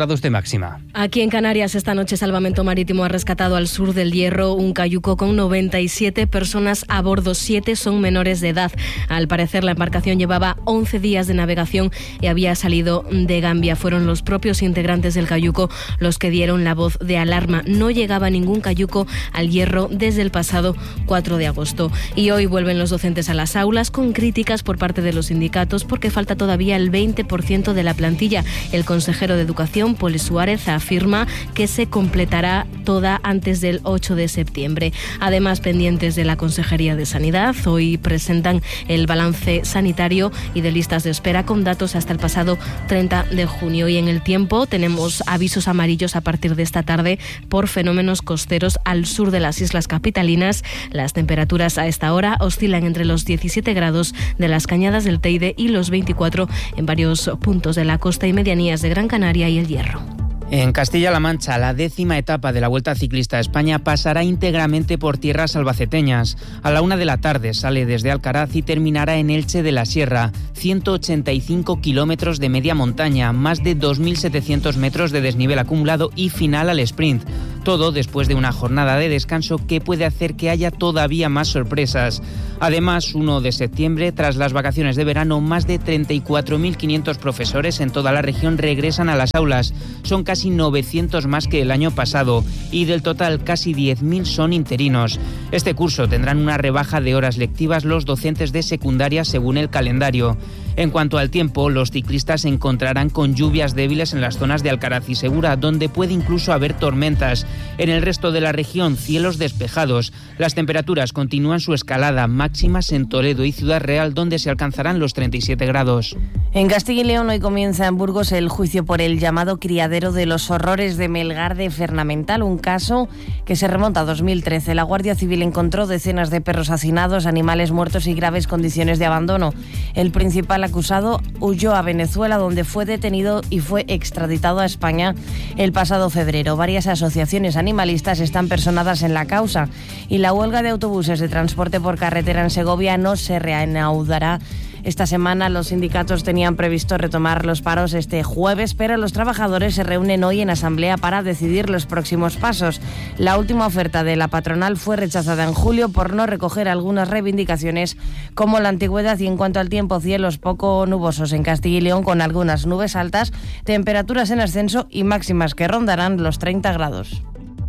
grados de máxima. Aquí en Canarias esta noche Salvamento Marítimo ha rescatado al sur del Hierro un cayuco con noventa y siete personas a bordo, siete son menores de edad. Al parecer la embarcación llevaba once días de navegación y había salido de Gambia. Fueron los propios integrantes del cayuco los que dieron la voz de alarma. No llegaba ningún cayuco al Hierro desde el pasado cuatro de agosto. Y hoy vuelven los docentes a las aulas con críticas por parte de los sindicatos porque falta todavía el veinte por ciento de la plantilla. El consejero de Educación, Poli Suárez, afirma que se completará toda antes del ocho de septiembre. Además, pendientes de la Consejería de Sanidad, hoy presentan el balance sanitario y de listas de espera con datos hasta el pasado treinta de junio. Y en el tiempo tenemos avisos amarillos a partir de esta tarde por fenómenos costeros al sur de las islas capitalinas. Las temperaturas a esta hora oscilan entre los diecisiete grados de las Cañadas del Teide y los veinticuatro en varios puntos de la costa y medianías de Gran Canaria y El Hierro. En Castilla-La Mancha, la décima etapa de la Vuelta Ciclista a España pasará íntegramente por tierras albaceteñas. A la una de la tarde sale desde Alcaraz y terminará en Elche de la Sierra. ciento ochenta y cinco kilómetros de media montaña, más de dos mil setecientos metros de desnivel acumulado y final al sprint. Todo después de una jornada de descanso que puede hacer que haya todavía más sorpresas. Además, uno de septiembre, tras las vacaciones de verano, más de treinta y cuatro mil quinientos profesores en toda la región regresan a las aulas. Son casi novecientos más que el año pasado y del total casi diez mil son interinos. Este curso tendrán una rebaja de horas lectivas los docentes de secundaria según el calendario. En cuanto al tiempo, los ciclistas se encontrarán con lluvias débiles en las zonas de Alcaraz y Segura, donde puede incluso haber tormentas. En el resto de la región, cielos despejados. Las temperaturas continúan su escalada, máximas en Toledo y Ciudad Real, donde se alcanzarán los treinta y siete grados. En Castilla y León hoy comienza en Burgos el juicio por el llamado criadero de los horrores de Melgar de Fernamental, un caso que se remonta a dos mil trece. La Guardia Civil encontró decenas de perros hacinados, animales muertos y graves condiciones de abandono. El principal acusado huyó a Venezuela, donde fue detenido y fue extraditado a España el pasado febrero. Varias asociaciones animalistas están personadas en la causa y la huelga de autobuses de transporte por carretera en Segovia no se reanudará. Esta semana los sindicatos tenían previsto retomar los paros este jueves, pero los trabajadores se reúnen hoy en asamblea para decidir los próximos pasos. La última oferta de la patronal fue rechazada en julio por no recoger algunas reivindicaciones como la antigüedad. Y en cuanto al tiempo, cielos poco nubosos en Castilla y León con algunas nubes altas, temperaturas en ascenso y máximas que rondarán los treinta grados.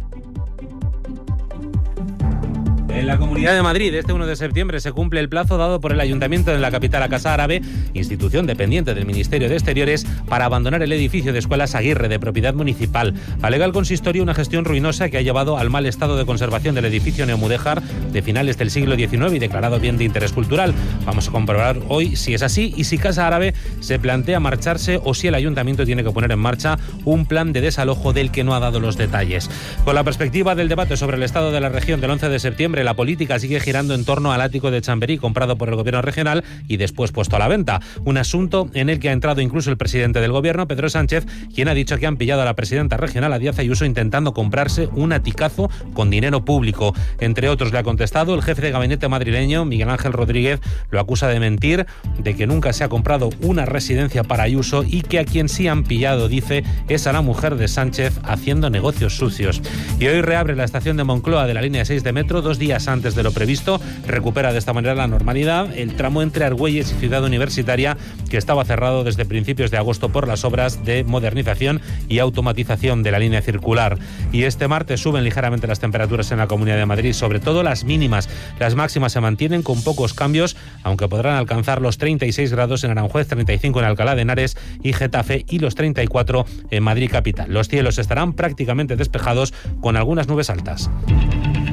En la Comunidad de Madrid, este uno de septiembre, se cumple el plazo dado por el Ayuntamiento de la capital a Casa Árabe, institución dependiente del Ministerio de Exteriores, para abandonar el edificio de Escuelas Aguirre, de propiedad municipal. Alega el consistorio una gestión ruinosa que ha llevado al mal estado de conservación del edificio neomudéjar de finales del siglo diecinueve y declarado bien de interés cultural. Vamos a comprobar hoy si es así y si Casa Árabe se plantea marcharse o si el Ayuntamiento tiene que poner en marcha un plan de desalojo del que no ha dado los detalles. Con la perspectiva del debate sobre el estado de la región del once de septiembre, la política sigue girando en torno al ático de Chamberí, comprado por el gobierno regional y después puesto a la venta. Un asunto en el que ha entrado incluso el presidente del gobierno, Pedro Sánchez, quien ha dicho que han pillado a la presidenta regional, a Díaz Ayuso, intentando comprarse un aticazo con dinero público. Entre otros, le ha contestado el jefe de gabinete madrileño, Miguel Ángel Rodríguez, lo acusa de mentir, de que nunca se ha comprado una residencia para Ayuso y que a quien sí han pillado, dice, es a la mujer de Sánchez haciendo negocios sucios. Y hoy reabre la estación de Moncloa de la línea seis de metro, dos días antes de lo previsto. Recupera de esta manera la normalidad el tramo entre Argüelles y Ciudad Universitaria, que estaba cerrado desde principios de agosto por las obras de modernización y automatización de la línea circular. Y este martes suben ligeramente las temperaturas en la Comunidad de Madrid, sobre todo las mínimas. Las máximas se mantienen con pocos cambios, aunque podrán alcanzar los treinta y seis grados en Aranjuez, treinta y cinco en Alcalá de Henares y Getafe y los treinta y cuatro en Madrid capital. Los cielos estarán prácticamente despejados con algunas nubes altas.